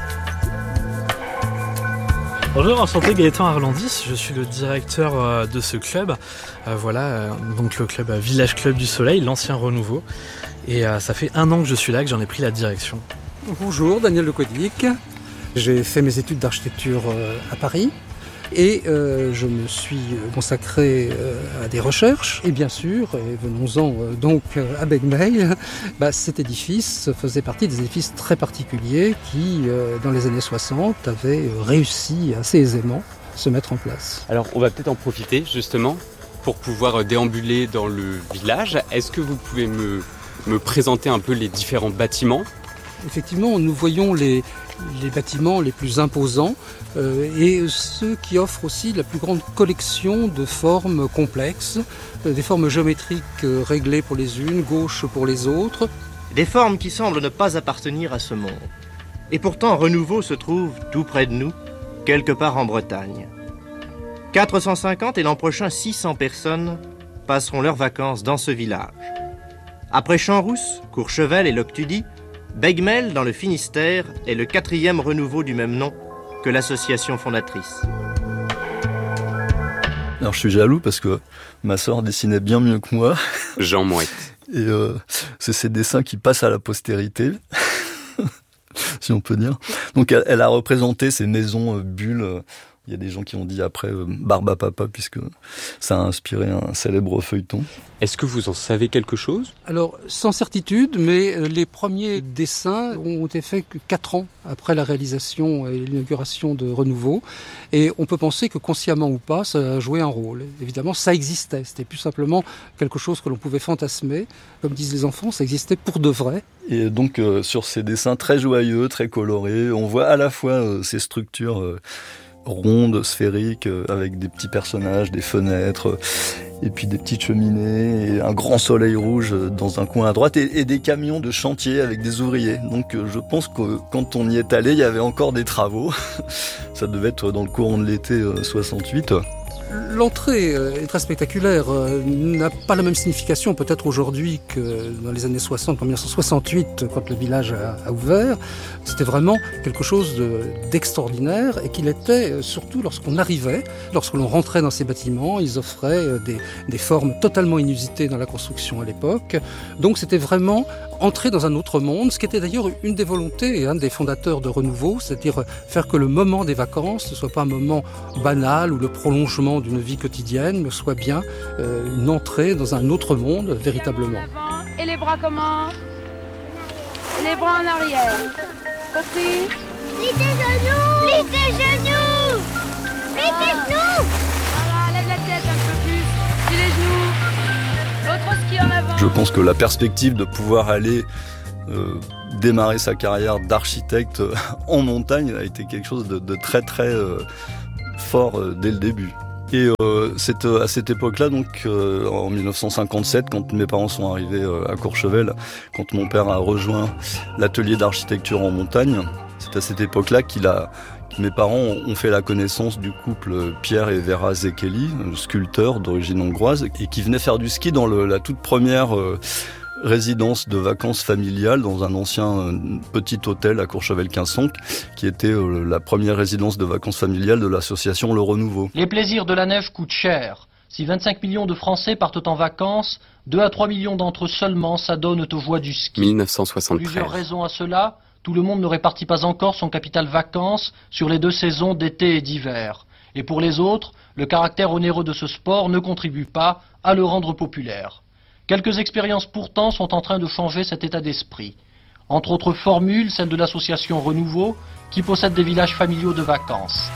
Bonjour, enchanté, Gaëtan Arlandis, je suis le directeur de ce club, euh, voilà, euh, donc le club Village Club du Soleil, l'ancien Renouveau, et euh, ça fait un an que je suis là, que j'en ai pris la direction. Bonjour, Daniel Lecodic, j'ai fait mes études d'architecture euh, à Paris, et euh, je me suis consacré euh, à des recherches, et bien sûr, et venons-en euh, donc à Begmail, bah, cet édifice faisait partie des édifices très particuliers qui, euh, dans les années soixante, avaient réussi assez aisément à se mettre en place. Alors, on va peut-être en profiter, justement, pour pouvoir déambuler dans le village. Est-ce que vous pouvez me, me présenter un peu les différents bâtiments ? Effectivement, nous voyons les, les bâtiments les plus imposants euh, et ceux qui offrent aussi la plus grande collection de formes complexes, euh, des formes géométriques euh, réglées pour les unes, gauches pour les autres. Des formes qui semblent ne pas appartenir à ce monde. Et pourtant, Renouveau se trouve tout près de nous, quelque part en Bretagne. quatre cent cinquante et l'an prochain six cents personnes passeront leurs vacances dans ce village. Après Champs-Rousse, Courchevel et Loctudy, Begmel, dans le Finistère, est le quatrième renouveau du même nom que l'association fondatrice. Alors je suis jaloux parce que ma sœur dessinait bien mieux que moi. Jean Mouette. Et euh, c'est ces dessins qui passent à la postérité, si on peut dire. Donc elle, elle a représenté ces maisons euh, bulles. Euh, Il y a des gens qui ont dit après euh, Barbe à Papa, puisque ça a inspiré un célèbre feuilleton. Est-ce que vous en savez quelque chose ? Alors, sans certitude, mais les premiers dessins ont été faits que quatre ans après la réalisation et l'inauguration de Renouveau. Et on peut penser que consciemment ou pas, ça a joué un rôle. Évidemment, ça existait. C'était plus simplement quelque chose que l'on pouvait fantasmer. Comme disent les enfants, ça existait pour de vrai. Et donc, euh, sur ces dessins très joyeux, très colorés, on voit à la fois euh, ces structures... Euh, ronde, sphérique, avec des petits personnages, des fenêtres, et puis des petites cheminées, et un grand soleil rouge dans un coin à droite, et, et des camions de chantier avec des ouvriers. Donc je pense que quand on y est allé, il y avait encore des travaux. Ça devait être dans le courant de l'été soixante-huit. L'entrée est très spectaculaire, n'a pas la même signification peut-être aujourd'hui que dans les années soixante, en dix-neuf cent soixante-huit, quand le village a, a ouvert. C'était vraiment quelque chose de, d'extraordinaire et qu'il était surtout lorsqu'on arrivait, lorsque l'on rentrait dans ces bâtiments, ils offraient des, des formes totalement inusitées dans la construction à l'époque. Donc c'était vraiment entrer dans un autre monde, ce qui était d'ailleurs une des volontés et un des fondateurs de Renouveau, c'est-à-dire faire que le moment des vacances ne soit pas un moment banal ou le prolongement d'une vie quotidienne, mais soit bien euh, une entrée dans un autre monde, véritablement. Et les bras comment ? Les bras en arrière. Compris ? Plie tes genoux ! Plie tes genoux ! Plie tes genoux ! Voilà, lève la tête un peu plus. Plie les genoux. L'autre ski en avant. Je pense que la perspective de pouvoir aller euh, démarrer sa carrière d'architecte en montagne a été quelque chose de, de très très euh, fort euh, dès le début. Et euh, c'est euh, à cette époque-là, donc euh, en dix-neuf cent cinquante-sept, quand mes parents sont arrivés euh, à Courchevel, quand mon père a rejoint l'atelier d'architecture en montagne, c'est à cette époque-là qu'il a, que mes parents ont fait la connaissance du couple Pierre et Vera Zekeli, sculpteurs d'origine hongroise, et qui venaient faire du ski dans le, la toute première euh, résidence de vacances familiale dans un ancien euh, petit hôtel à Courchevel-Quinçonc, qui était euh, la première résidence de vacances familiales de l'association Le Renouveau. Les plaisirs de la neige coûtent cher. Si vingt-cinq millions de Français partent en vacances, deux à trois millions d'entre eux seulement s'adonnent aux joies du ski. dix-neuf cent soixante-treize. Plusieurs raisons à cela. Tout le monde ne répartit pas encore son capital vacances sur les deux saisons d'été et d'hiver. Et pour les autres, le caractère onéreux de ce sport ne contribue pas à le rendre populaire. Quelques expériences pourtant sont en train de changer cet état d'esprit. Entre autres formules, celle de l'association Renouveau, qui possède des villages familiaux de vacances.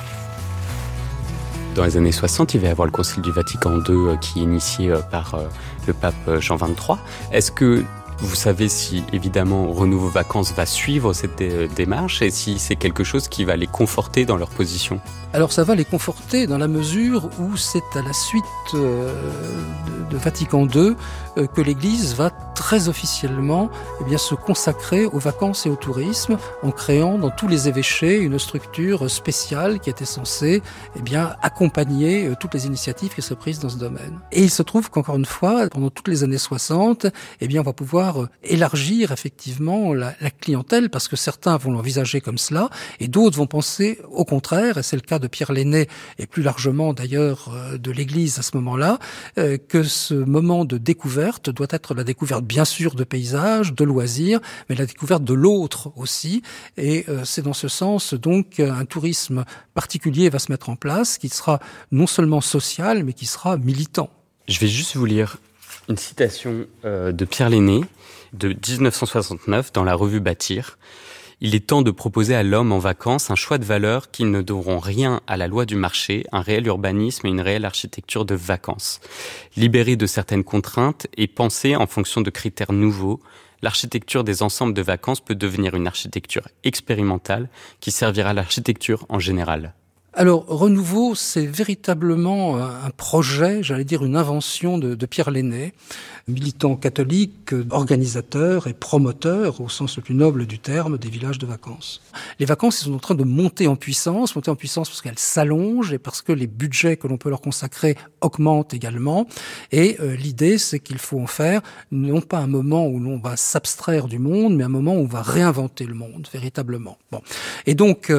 Dans les années soixante, il va y avoir le Concile du Vatican deux qui est initié par le pape Jean vingt-trois. Est-ce que vous savez si, évidemment, Renouveau Vacances va suivre cette dé- démarche et si c'est quelque chose qui va les conforter dans leur position ? Alors ça va les conforter dans la mesure où c'est à la suite euh, de, de Vatican deux euh, que l'Église va très officiellement eh bien, se consacrer aux vacances et au tourisme en créant dans tous les évêchés une structure spéciale qui était censée eh bien, accompagner euh, toutes les initiatives qui seraient prises dans ce domaine. Et il se trouve qu'encore une fois, pendant toutes les années soixante, eh bien, on va pouvoir élargir effectivement la, la clientèle parce que certains vont l'envisager comme cela et d'autres vont penser au contraire, et c'est le cas de Pierre Lenné et plus largement d'ailleurs de l'Église à ce moment-là, euh, que ce moment de découverte doit être la découverte bien sûr de paysages, de loisirs, mais la découverte de l'autre aussi. Et euh, c'est dans ce sens donc un tourisme particulier va se mettre en place qui sera non seulement social mais qui sera militant. Je vais juste vous lire une citation euh, de Pierre Lenné de dix-neuf cent soixante-neuf dans la revue Bâtir. Il est temps de proposer à l'homme en vacances un choix de valeurs qui ne devront rien à la loi du marché, un réel urbanisme et une réelle architecture de vacances. Libérée de certaines contraintes et pensée en fonction de critères nouveaux, l'architecture des ensembles de vacances peut devenir une architecture expérimentale qui servira à l'architecture en général. Alors, Renouveau, c'est véritablement un projet, j'allais dire une invention de, de Pierre Lenné, militant catholique, organisateur et promoteur, au sens le plus noble du terme, des villages de vacances. Les vacances, ils sont en train de monter en puissance, monter en puissance parce qu'elles s'allongent et parce que les budgets que l'on peut leur consacrer augmentent également. Et euh, l'idée, c'est qu'il faut en faire non pas un moment où l'on va s'abstraire du monde, mais un moment où on va réinventer le monde, véritablement. Bon. Et donc,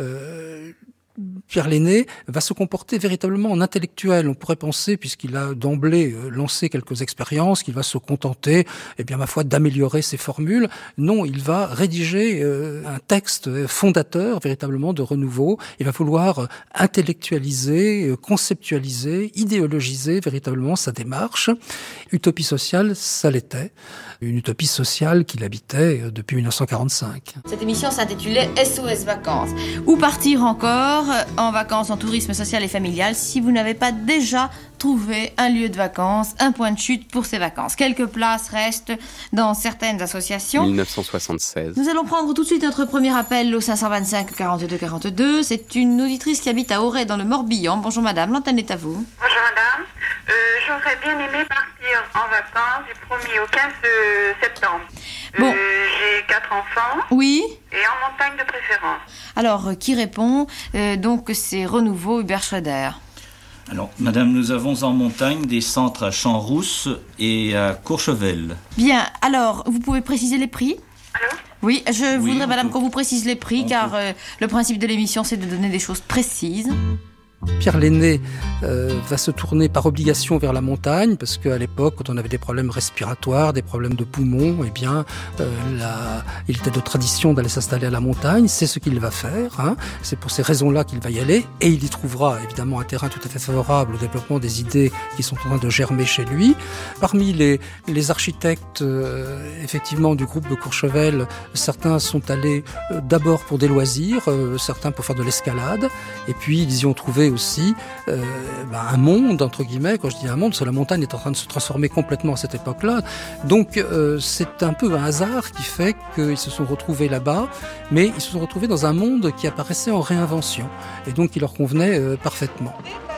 euh, Pierre Lenné va se comporter véritablement en intellectuel. On pourrait penser, puisqu'il a d'emblée lancé quelques expériences, qu'il va se contenter, eh bien, ma foi, d'améliorer ses formules. Non, il va rédiger euh, un texte fondateur, véritablement, de renouveau. Il va vouloir intellectualiser, conceptualiser, idéologiser véritablement sa démarche. Utopie sociale, ça l'était. Une utopie sociale qu'il habitait depuis mille neuf cent quarante-cinq. Cette émission s'intitulait S O S Vacances. Où partir encore en vacances, en tourisme social et familial, si vous n'avez pas déjà trouvé un lieu de vacances, un point de chute pour ces vacances. Quelques places restent dans certaines associations. mille neuf cent soixante-seize. Nous allons prendre tout de suite notre premier appel au cinq cent vingt-cinq quarante-deux quarante-deux. C'est une auditrice qui habite à Auray dans le Morbihan. Bonjour madame, l'antenne est à vous. Bonjour madame. Euh, j'aurais bien aimé partir en vacances du premier au quinze septembre. Bon. Euh, j'ai quatre enfants. Oui. Et en montagne de préférence. Alors, euh, qui répond euh, Donc, c'est Renouveau Hubert Schroeder. Alors, madame, nous avons en montagne des centres à Champs-Rousse et à Courchevel. Bien, alors, vous pouvez préciser les prix ? Allô ? Oui, je Oui, voudrais, madame, peut... qu'on vous précise les prix, on car peut... euh, le principe de l'émission, c'est de donner des choses précises. Pierre Lenné euh, va se tourner par obligation vers la montagne, parce qu'à l'époque, quand on avait des problèmes respiratoires, des problèmes de poumons, eh bien, euh, la... il était de tradition d'aller s'installer à la montagne. C'est ce qu'il va faire. Hein. C'est pour ces raisons-là qu'il va y aller, et il y trouvera évidemment un terrain tout à fait favorable au développement des idées qui sont en train de germer chez lui. Parmi les, les architectes, euh, effectivement, du groupe de Courchevel, certains sont allés euh, d'abord pour des loisirs, euh, certains pour faire de l'escalade, et puis ils y ont trouvé aussi euh, ben, un monde, entre guillemets. Quand je dis un monde, parce que la montagne est en train de se transformer complètement à cette époque-là. Donc euh, c'est un peu un hasard qui fait qu'ils se sont retrouvés là-bas, mais ils se sont retrouvés dans un monde qui apparaissait en réinvention, et donc qui leur convenait euh, parfaitement.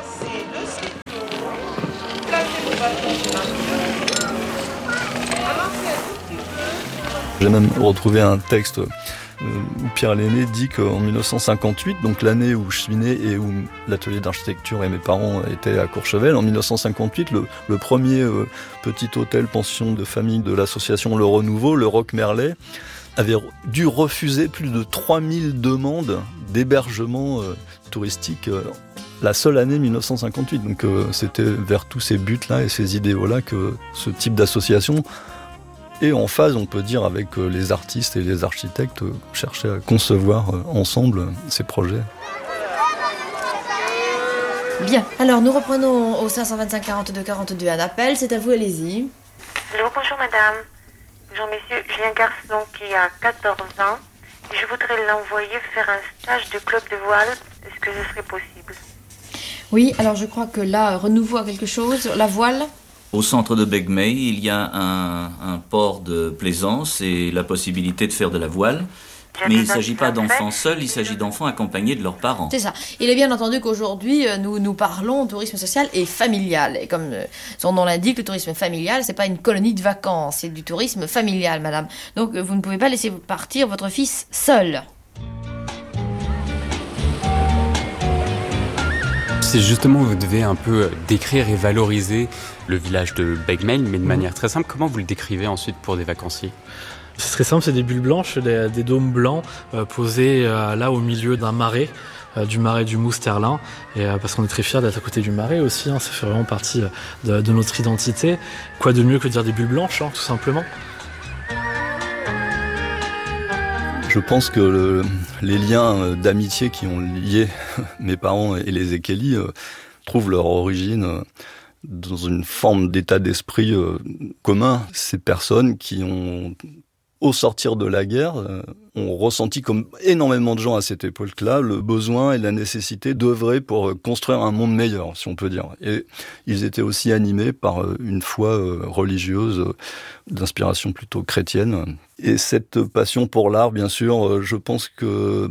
J'ai même retrouvé un texte où Pierre Lenné dit qu'en mille neuf cent cinquante-huit, donc l'année où je suis né et où l'atelier d'architecture et mes parents étaient à Courchevel, en mille neuf cent cinquante-huit, le, le premier euh, petit hôtel pension de famille de l'association Le Renouveau, le Roc Merlet, avait dû refuser plus de trois mille demandes d'hébergement euh, touristique euh, la seule année mille neuf cent cinquante-huit. Donc euh, c'était vers tous ces buts-là et ces idéaux-là que ce type d'association et en phase, on peut dire, avec les artistes et les architectes, chercher à concevoir ensemble ces projets. Bien, alors nous reprenons au cinq cent vingt-cinq quarante-deux quarante-deux un appel, c'est à vous, allez-y. Allô, bonjour madame. Bonjour messieurs, j'ai un garçon qui a quatorze ans et je voudrais l'envoyer faire un stage de club de voile. Est-ce que ce serait possible ? Oui, alors je crois que là, Renouveau a quelque chose, la voile. Au centre de Begmey, il y a un, un port de plaisance et la possibilité de faire de la voile. Mais il ne s'agit pas d'enfants seuls, il s'agit d'enfants accompagnés de leurs parents. C'est ça. Il est bien entendu qu'aujourd'hui, nous, nous parlons tourisme social et familial. Et comme son nom l'indique, le tourisme familial, c'est pas une colonie de vacances, c'est du tourisme familial, madame. Donc vous ne pouvez pas laisser partir votre fils seul. C'est justement, vous devez un peu décrire et valoriser le village de Begmey, mais de manière très simple. Comment vous le décrivez ensuite pour des vacanciers ? C'est très simple, c'est des bulles blanches, des, des dômes blancs euh, posés euh, là au milieu d'un marais, euh, du marais du Mousterlin, et euh, parce qu'on est très fiers d'être à côté du marais aussi, hein, ça fait vraiment partie de, de notre identité. Quoi de mieux que de dire des bulles blanches, hein, tout simplement. Je pense que le, les liens d'amitié qui ont lié mes parents et les Ekeli euh, trouvent leur origine euh, dans une forme d'état d'esprit euh, commun. Ces personnes qui ont, au sortir de la guerre, euh, ont ressenti, comme énormément de gens à cette époque-là, le besoin et la nécessité d'œuvrer pour euh, construire un monde meilleur, si on peut dire. Et ils étaient aussi animés par euh, une foi euh, religieuse euh, d'inspiration plutôt chrétienne. Et cette passion pour l'art, bien sûr, euh, je pense que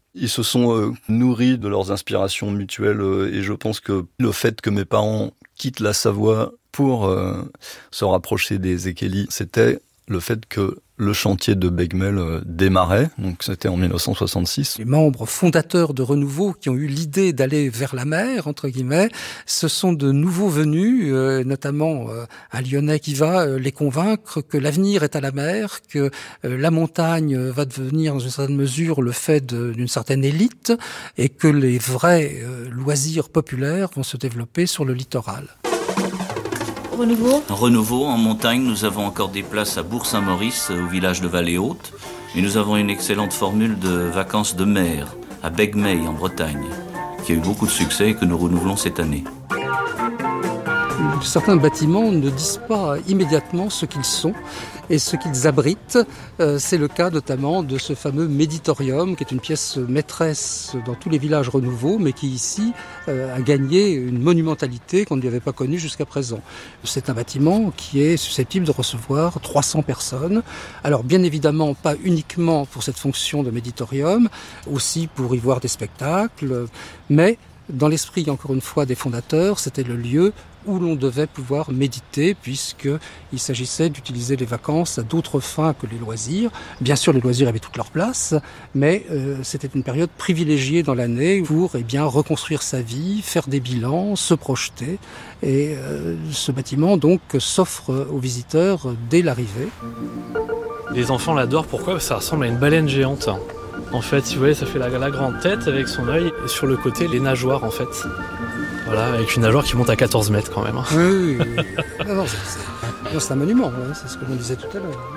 Ils se sont euh, nourris de leurs inspirations mutuelles euh, et je pense que le fait que mes parents quittent la Savoie pour euh, se rapprocher des Équélis, c'était le fait que le chantier de Begmel euh, démarrait, donc c'était en mille neuf cent soixante-six. Les membres fondateurs de Renouveau qui ont eu l'idée d'aller vers la mer, entre guillemets, ce sont de nouveaux venus, euh, notamment euh, un Lyonnais qui va euh, les convaincre que l'avenir est à la mer, que euh, la montagne va devenir dans une certaine mesure le fait de, d'une certaine élite et que les vrais euh, loisirs populaires vont se développer sur le littoral. Renouveau. Renouveau, en montagne, nous avons encore des places à Bourg-Saint-Maurice, au village de Vallée-Haute. Et nous avons une excellente formule de vacances de mer, à Begmey, en Bretagne, qui a eu beaucoup de succès et que nous renouvelons cette année. Certains bâtiments ne disent pas immédiatement ce qu'ils sont et ce qu'ils abritent. Euh, c'est le cas notamment de ce fameux Méditorium, qui est une pièce maîtresse dans tous les villages Renouveau, mais qui ici euh, a gagné une monumentalité qu'on ne lui avait pas connue jusqu'à présent. C'est un bâtiment qui est susceptible de recevoir trois cents personnes. Alors bien évidemment, pas uniquement pour cette fonction de Méditorium, aussi pour y voir des spectacles, mais dans l'esprit, encore une fois, des fondateurs, c'était le lieu où l'on devait pouvoir méditer, puisqu'il s'agissait d'utiliser les vacances à d'autres fins que les loisirs. Bien sûr, les loisirs avaient toute leur place, mais euh, c'était une période privilégiée dans l'année pour eh bien, reconstruire sa vie, faire des bilans, se projeter. Et euh, ce bâtiment, donc, s'offre aux visiteurs dès l'arrivée. Les enfants l'adorent, pourquoi ? Parce que ça ressemble à une baleine géante. En fait, si vous voyez, ça fait la, la grande tête avec son œil, et sur le côté, les nageoires, en fait. Voilà, avec une nageoire qui monte à quatorze mètres quand même. Oui, oui, oui. Ah non, c'est, c'est, c'est un monument, hein, c'est ce que l'on disait tout à l'heure.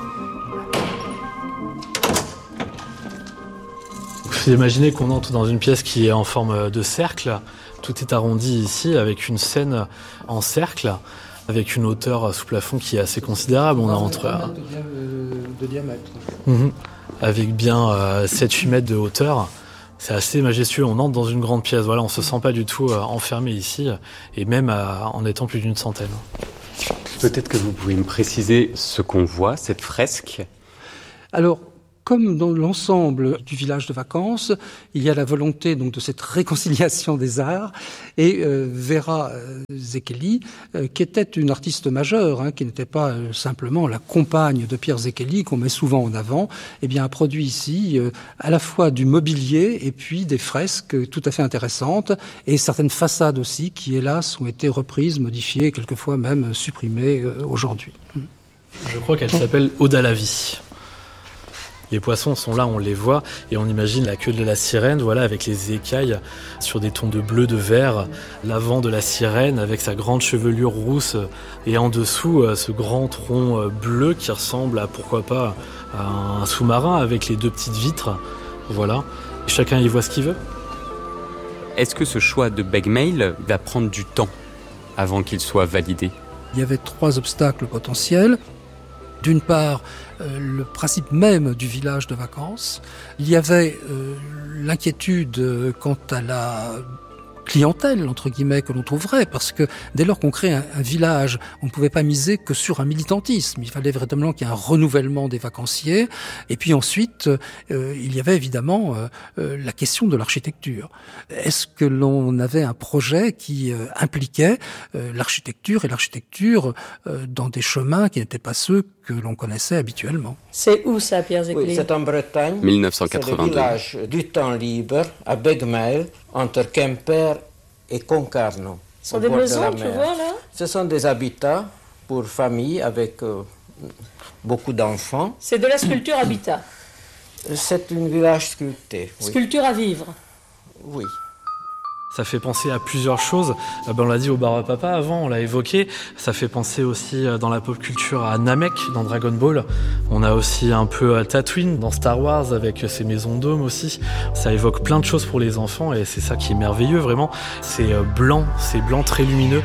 Vous imaginez qu'on entre dans une pièce qui est en forme de cercle. Tout est arrondi ici, avec une scène en cercle, avec une hauteur sous plafond qui est assez considérable. On a entre... un mètre de, de diamètre. Mmh. Avec bien euh, sept à huit mètres de hauteur. C'est assez majestueux, on entre dans une grande pièce, voilà, on se sent pas du tout euh, enfermé ici, et même euh, en étant plus d'une centaine. Peut-être que vous pouvez me préciser ce qu'on voit, cette fresque. Alors, comme dans l'ensemble du village de vacances, il y a la volonté donc de cette réconciliation des arts. Et euh, Vera Zekeli, euh, qui était une artiste majeure, hein, qui n'était pas euh, simplement la compagne de Pierre Zekeli, qu'on met souvent en avant, eh bien, a produit ici euh, à la fois du mobilier et puis des fresques tout à fait intéressantes, et certaines façades aussi qui, hélas, ont été reprises, modifiées, quelquefois même supprimées euh, aujourd'hui. Je crois qu'elle s'appelle Ode à la vie. Les poissons sont là, on les voit, et on imagine la queue de la sirène, voilà, avec les écailles sur des tons de bleu, de vert, l'avant de la sirène avec sa grande chevelure rousse, et en dessous, ce grand tronc bleu qui ressemble à, pourquoi pas, à un sous-marin avec les deux petites vitres, voilà. Chacun y voit ce qu'il veut. Est-ce que ce choix de Begmey va prendre du temps avant qu'il soit validé ? Il y avait trois obstacles potentiels. D'une part, euh, le principe même du village de vacances. Il y avait euh, l'inquiétude euh, quant à la clientèle, entre guillemets, que l'on trouverait, parce que dès lors qu'on crée un, un village, on ne pouvait pas miser que sur un militantisme. Il fallait véritablement qu'il y ait un renouvellement des vacanciers. Et puis ensuite, euh, il y avait évidemment euh, euh, la question de l'architecture. Est-ce que l'on avait un projet qui euh, impliquait euh, l'architecture et l'architecture euh, dans des chemins qui n'étaient pas ceux que l'on connaissait habituellement? C'est où ça, Pierre Zekeli? Oui, c'est en Bretagne. mille neuf cent quatre-vingt-deux. C'est le village du temps libre, à Begmey, entre Quimper et Concarneau. Ce sont des maisons, tu vois, là? Ce sont des habitats pour familles avec euh, beaucoup d'enfants. C'est de la sculpture habitat? C'est un village sculpté, oui. Sculpture à vivre? Oui. Ça fait penser à plusieurs choses. Euh, ben on l'a dit au Barba Papa avant, on l'a évoqué. Ça fait penser aussi euh, dans la pop culture à Namek dans Dragon Ball. On a aussi un peu à Tatooine dans Star Wars avec ses maisons dômes aussi. Ça évoque plein de choses pour les enfants et c'est ça qui est merveilleux vraiment. C'est euh, blanc, c'est blanc très lumineux.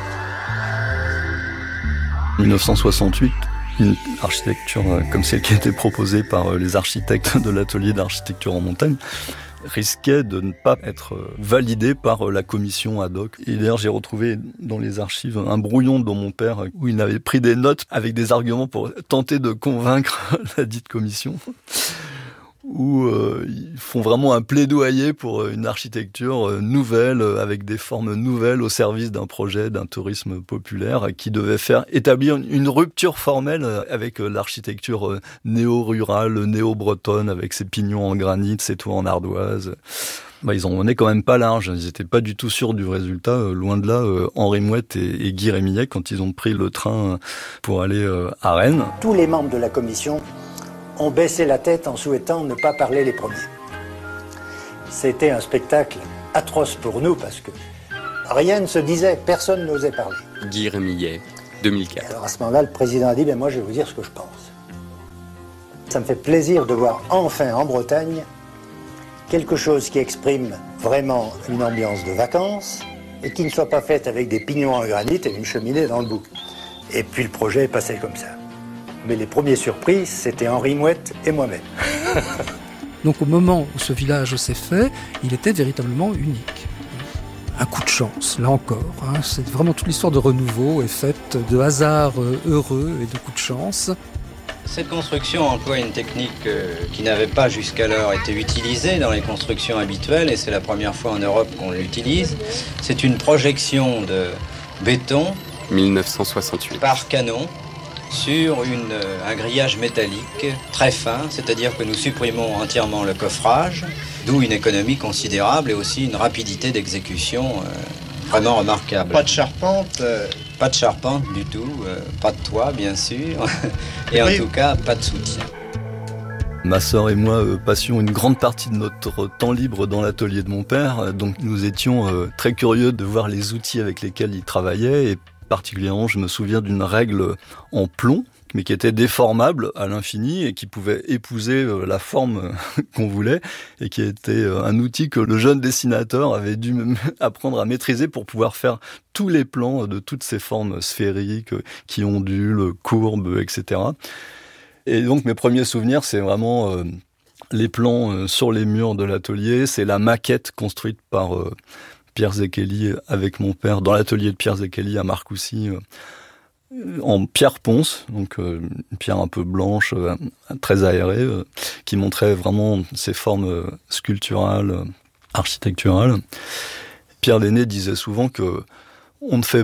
dix-neuf cent soixante-huit, une architecture euh, comme celle qui a été proposée par euh, les architectes de l'atelier d'architecture en montagne risquait de ne pas être validé par la commission ad hoc. Et d'ailleurs, j'ai retrouvé dans les archives un brouillon de mon père où il avait pris des notes avec des arguments pour tenter de convaincre la dite commission. où euh, ils font vraiment un plaidoyer pour une architecture nouvelle, avec des formes nouvelles au service d'un projet, d'un tourisme populaire, qui devait faire établir une rupture formelle avec l'architecture néo-rurale, néo-bretonne, avec ses pignons en granit, ses toits en ardoise. Bah, ils en venaient quand même pas large, ils étaient pas du tout sûrs du résultat. Euh, loin de là, euh, Henri Mouette et, et Guy Rémillet, quand ils ont pris le train pour aller euh, à Rennes. Tous les membres de la commission ont baissé la tête en souhaitant ne pas parler les premiers. C'était un spectacle atroce pour nous parce que rien ne se disait, personne n'osait parler. Guy Rémillet, deux mille quatre. Alors à ce moment-là, le président a dit, ben moi je vais vous dire ce que je pense. Ça me fait plaisir de voir enfin en Bretagne quelque chose qui exprime vraiment une ambiance de vacances et qui ne soit pas faite avec des pignons en granit et une cheminée dans le bout. Et puis le projet est passé comme ça. Mais les premières surprises, c'était Henri Mouette et moi-même. Donc au moment où ce village s'est fait, il était véritablement unique. Un coup de chance, là encore. Hein. C'est vraiment toute l'histoire de renouveau est faite de hasards heureux et de coups de chance. Cette construction emploie une technique euh, qui n'avait pas jusqu'alors été utilisée dans les constructions habituelles, et c'est la première fois en Europe qu'on l'utilise. C'est une projection de béton mille neuf cent soixante-huit par canon sur une, euh, un grillage métallique très fin, c'est-à-dire que nous supprimons entièrement le coffrage, d'où une économie considérable et aussi une rapidité d'exécution euh, vraiment remarquable. Pas de charpente euh... Pas de charpente du tout, euh, pas de toit bien sûr, et en oui. tout cas pas de soutien. Ma sœur et moi euh, passions une grande partie de notre temps libre dans l'atelier de mon père, donc nous étions euh, très curieux de voir les outils avec lesquels il travaillait, et particulièrement je me souviens d'une règle en plomb, mais qui était déformable à l'infini et qui pouvait épouser la forme qu'on voulait, et qui était un outil que le jeune dessinateur avait dû apprendre à maîtriser pour pouvoir faire tous les plans de toutes ces formes sphériques qui ondulent, courbes, et cetera. Et donc mes premiers souvenirs, c'est vraiment euh, les plans sur les murs de l'atelier, c'est la maquette construite par euh, Pierre Zekeli avec mon père dans l'atelier de Pierre Zekeli à Marcoussis, euh, en pierre ponce, donc euh, une pierre un peu blanche, euh, très aérée, euh, qui montrait vraiment ces formes euh, sculpturales, euh, architecturales. Pierre Lenné disait souvent que on ne fait